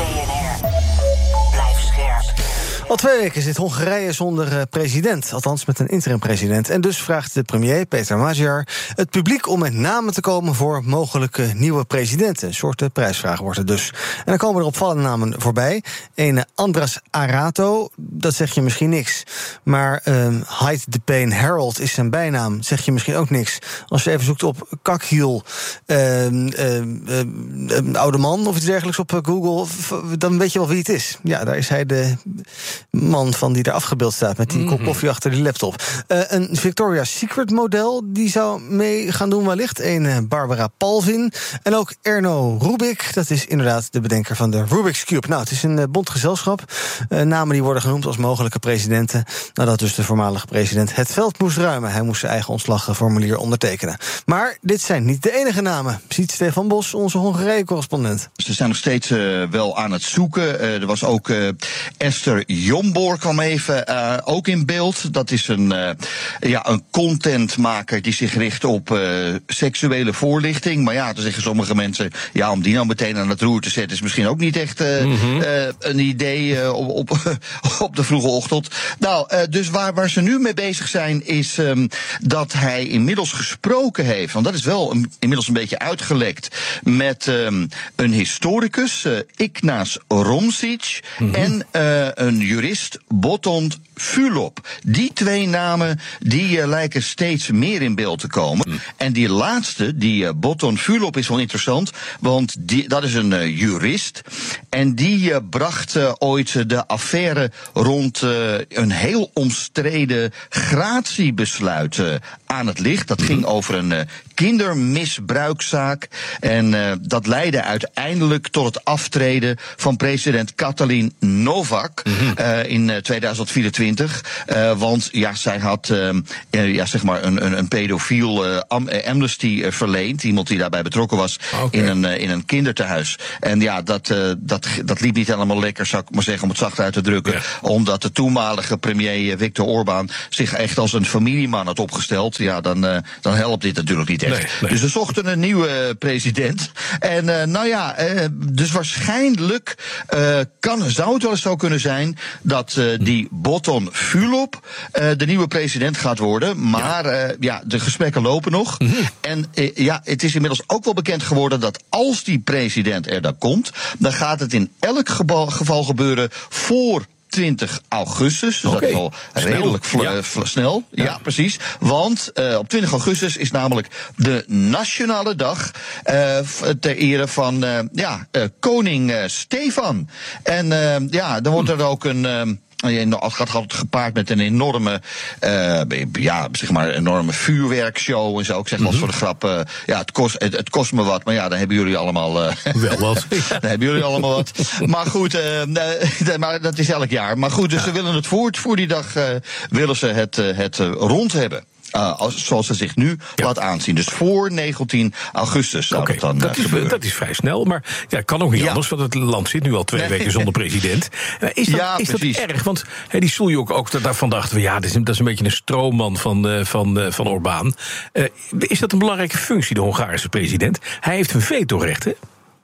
Al twee weken zit Hongarije zonder president, althans met een interim-president. En dus vraagt de premier, Peter Magyar, het publiek om met namen te komen voor mogelijke nieuwe presidenten. Een soort prijsvraag wordt het dus. En dan komen er opvallende namen voorbij. Een Andras Arato, dat zeg je misschien niks. Maar um, Hyde de Payne Harold is zijn bijnaam, zeg je misschien ook niks. Als je even zoekt op Kakhiel, um, um, um, oude man of iets dergelijks op Google, dan weet je wel wie het is. Ja, daar is hij de man van die daar afgebeeld staat met die kop koffie achter die laptop. Uh, een Victoria's Secret model, die zou mee gaan doen wellicht. Een uh, Barbara Palvin. En ook Erno Rubik, dat is inderdaad de bedenker van de Rubik's Cube. Nou, het is een uh, bond gezelschap. Uh, namen die worden genoemd als mogelijke presidenten. Nadat dus de voormalige president het veld moest ruimen. Hij moest zijn eigen ontslagformulier ondertekenen. Maar dit zijn niet de enige namen, ziet Stefan Bos, onze Hongarije-correspondent. Ze zijn nog steeds uh, wel aan het zoeken. Uh, er was ook uh, Esther Jomboor kwam even uh, ook in beeld. Dat is een, uh, ja, een contentmaker die zich richt op uh, seksuele voorlichting. Maar ja, dan zeggen sommige mensen, ja, om die nou meteen aan het roer te zetten is misschien ook niet echt uh, mm-hmm. uh, een idee uh, op, op, op de vroege ochtend. Nou, uh, dus waar, waar ze nu mee bezig zijn is um, dat hij inmiddels gesproken heeft, want dat is wel een, inmiddels een beetje uitgelekt, met um, een historicus, uh, Ignaz Romšić, mm-hmm. en uh, een jurist, Botond Fulop. Die twee namen die uh, lijken steeds meer in beeld te komen. Mm. En die laatste, die uh, Botond Fulop, is wel interessant, want die, dat is een uh, jurist. En die uh, bracht uh, ooit de affaire rond uh, een heel omstreden gratiebesluit uh, aan het licht. Dat ging over een uh, kindermisbruikzaak. En uh, dat leidde uiteindelijk tot het aftreden van president Katalin Novak mm-hmm. uh, in uh, tweeduizend vierentwintig. Uh, want ja, zij had uh, uh, ja, zeg maar een, een, een pedofiel uh, am, uh, amnesty uh, verleend. Iemand die daarbij betrokken was okay. in, een, uh, in een kindertehuis. En ja, dat, uh, dat, dat liep niet helemaal lekker, zou ik maar zeggen, om het zacht uit te drukken. Ja. Omdat de toenmalige premier uh, Viktor Orbán zich echt als een familieman had opgesteld. Ja, dan, uh, dan helpt dit natuurlijk niet echt. Nee, nee. Dus ze zochten een nieuwe uh, president. En uh, nou ja, uh, dus waarschijnlijk uh, kan, zou het wel eens zo kunnen zijn dat uh, die Botond Fulop uh, de nieuwe president gaat worden. Maar ja, uh, ja de gesprekken lopen nog. Mm-hmm. En uh, ja, het is inmiddels ook wel bekend geworden dat als die president er dan komt, dan gaat het in elk geval, geval gebeuren voor twintig augustus, dus okay. dat is al redelijk snel. Vl- ja. Vl- snel. Ja, ja precies. Want uh, op twintig augustus is namelijk de nationale dag uh, ter ere van uh, ja, uh, koning uh, Stefan. En uh, ja, dan wordt er ook een Uh, Het gaat altijd gepaard met een enorme, uh, ja, zeg maar, enorme vuurwerkshow en zo. Ik zeg wel mm-hmm. voor de grap, uh, ja, het kost, het, het kost me wat, maar ja, dan hebben jullie allemaal Uh, wel wat. Dan hebben jullie allemaal wat. Maar goed, uh, uh, maar dat is elk jaar. Maar goed, dus ja. ze willen het voor, voor die dag, uh, willen ze het, uh, het uh, rond hebben. Uh, als, zoals ze zich nu ja. laat aanzien. Dus voor negentien augustus zou okay, dat dan dat, uh, is, dat is vrij snel, maar ja, kan ook niet ja. anders, want het land zit nu al twee nee. weken zonder president. Uh, is dat, ja, is dat erg? Want hey, die Soeljuk ook daarvan dachten we, ja, dat is, dat is een beetje een stroomman van, uh, van, uh, van Orbán. Uh, is dat een belangrijke functie, de Hongaarse president? Hij heeft een vetorecht, hè?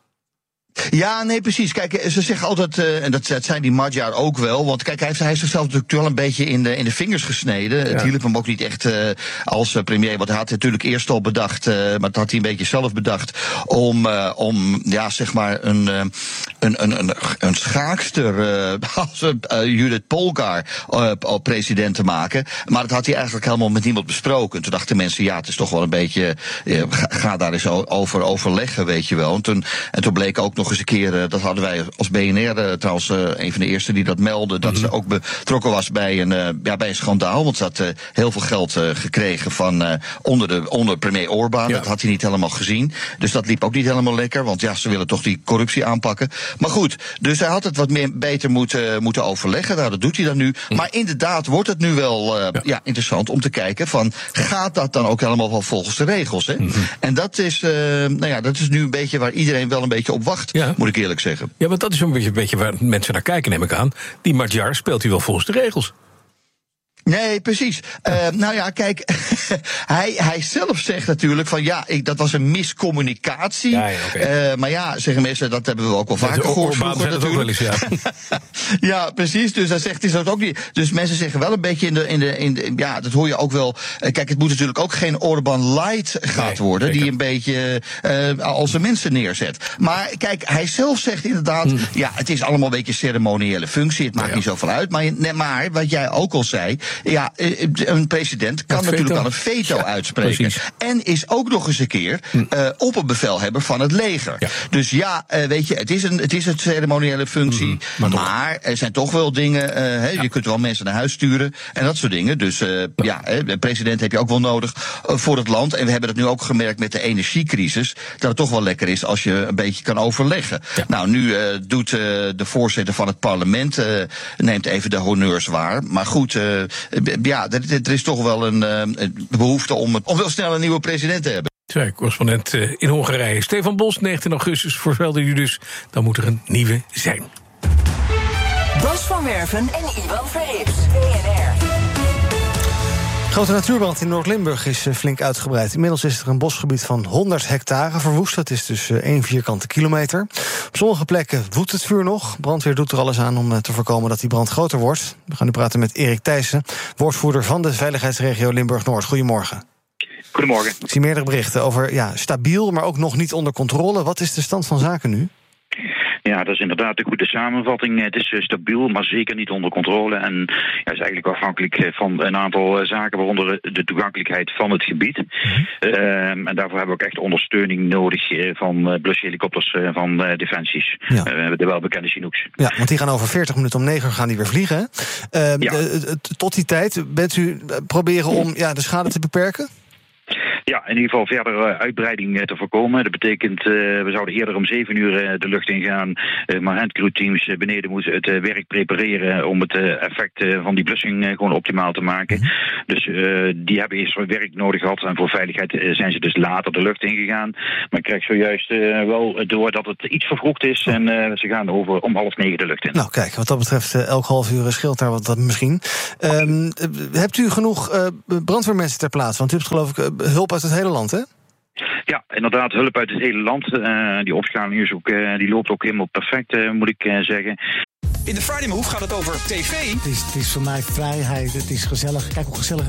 Ja, nee, precies. Kijk, ze zeggen altijd, uh, en dat, dat zijn die Magyar ook wel, want kijk, hij heeft, hij heeft zichzelf natuurlijk wel een beetje in de, in de vingers gesneden. Ja. Het hielp hem ook niet echt uh, als uh, premier, want hij had natuurlijk eerst al bedacht, uh, maar dat had hij een beetje zelf bedacht, om, uh, om ja, zeg maar, een, uh, een, een, een, een schaakster uh, als uh, Judith Polgar uh, president te maken. Maar dat had hij eigenlijk helemaal met niemand besproken. Toen dachten mensen, ja, het is toch wel een beetje, uh, ga, ga daar eens over overleggen, weet je wel. En toen, en toen bleek ook nog eens een keer, dat hadden wij als B N R uh, trouwens uh, een van de eerste die dat meldde, dat mm-hmm. ze ook betrokken was bij een, uh, ja, bij een schandaal. Want ze had uh, heel veel geld uh, gekregen van uh, onder, de, onder premier Orbán. Ja. Dat had hij niet helemaal gezien. Dus dat liep ook niet helemaal lekker. Want ja, ze willen toch die corruptie aanpakken. Maar goed, dus hij had het wat meer, beter moeten, moeten overleggen. Nou, dat doet hij dan nu. Mm. Maar inderdaad wordt het nu wel uh, ja. Ja, interessant om te kijken van, gaat dat dan ook helemaal wel volgens de regels? Hè? Mm-hmm. En dat is, uh, nou ja, dat is nu een beetje waar iedereen wel een beetje op wacht. Ja. Moet ik eerlijk zeggen. Ja, want dat is een beetje, een beetje waar mensen naar kijken, neem ik aan. Die Magyar speelt hij wel volgens de regels. Nee, precies. Uh, nou ja, kijk, hij, hij zelf zegt natuurlijk van ja, ik, dat was een miscommunicatie. Ja, ja, okay. uh, maar ja, zeggen mensen, dat hebben we ook wel vaker gehoord vroeger natuurlijk. Eens, ja. Ja, precies. Dus dan zegt hij dat ook niet. Dus mensen zeggen wel een beetje in de, in de, in de ja, dat hoor je ook wel. Uh, kijk, het moet natuurlijk ook geen Orbán light gaat nee, worden, die een beetje uh, als de mensen neerzet. Maar kijk, hij zelf zegt inderdaad, hmm. ja, het is allemaal een beetje ceremoniële functie. Het maakt ja. niet zoveel uit. Maar, nee, maar wat jij ook al zei, ja, een president kan natuurlijk wel een veto ja, uitspreken. Precies. En is ook nog eens een keer uh, opperbevelhebber van het leger. Ja. Dus ja, uh, weet je, het is een, het is een ceremoniële functie. Mm, maar, maar er zijn toch wel dingen. Uh, he, ja. Je kunt wel mensen naar huis sturen en dat soort dingen. Dus uh, ja, ja de president heb je ook wel nodig uh, voor het land. En we hebben het nu ook gemerkt met de energiecrisis, dat het toch wel lekker is als je een beetje kan overleggen. Ja. Nou, nu uh, doet uh, de voorzitter van het parlement uh, neemt even de honneurs waar. Maar goed, uh, ja, er, er is toch wel een uh, behoefte om, om wel snel een nieuwe president te hebben. Zij, correspondent uh, in Hongarije. Stefan Bos, negentien augustus, voorspelde u dus. Dan moet er een nieuwe zijn. Bas van Werven en Ivan Verrips, B N R. Grote natuurbrand in Noord-Limburg is flink uitgebreid. Inmiddels is er een bosgebied van honderd hectare verwoest. Dat is dus één vierkante kilometer. Op sommige plekken woedt het vuur nog. Brandweer doet er alles aan om te voorkomen dat die brand groter wordt. We gaan nu praten met Erik Thijssen, woordvoerder van de veiligheidsregio Limburg-Noord. Goedemorgen. Goedemorgen. Ik zie meerdere berichten over ja, stabiel, maar ook nog niet onder controle. Wat is de stand van zaken nu? Ja, dat is inderdaad een goede samenvatting. Het is uh, stabiel, maar zeker niet onder controle. En ja, is eigenlijk afhankelijk van een aantal uh, zaken, waaronder de toegankelijkheid van het gebied. Mm-hmm. Uh, en daarvoor hebben we ook echt ondersteuning nodig uh, van uh, blushelikopters uh, van uh, Defensies. Ja. Uh, de welbekende Chinooks. Ja, want die gaan over veertig minuten om negen uur gaan die weer vliegen. Uh, ja. de, tot die tijd bent u proberen om ja, de schade te beperken? Ja, in ieder geval verder uitbreiding te voorkomen. Dat betekent, uh, we zouden eerder om zeven uur de lucht in gaan. Uh, maar handcrewteams beneden moeten het uh, werk prepareren om het uh, effect uh, van die blussing uh, gewoon optimaal te maken. Mm-hmm. Dus uh, die hebben eerst werk nodig gehad. En voor veiligheid uh, zijn ze dus later de lucht ingegaan. Maar ik krijg zojuist uh, wel door dat het iets vervroegd is. Oh. En uh, ze gaan over om half negen de lucht in. Nou kijk, wat dat betreft uh, elk half uur scheelt daar wat dat misschien. Um, hebt u genoeg uh, brandweermensen ter plaatse? Want u hebt geloof ik uh, hulp uit het hele land, hè? Ja, inderdaad, hulp uit het hele land. Uh, die opschaling is ook, uh, die loopt ook helemaal perfect, uh, moet ik uh, zeggen. In de Friday Move gaat het over tv. Het is, het is voor mij vrijheid, het is gezellig. Kijk hoe gezellig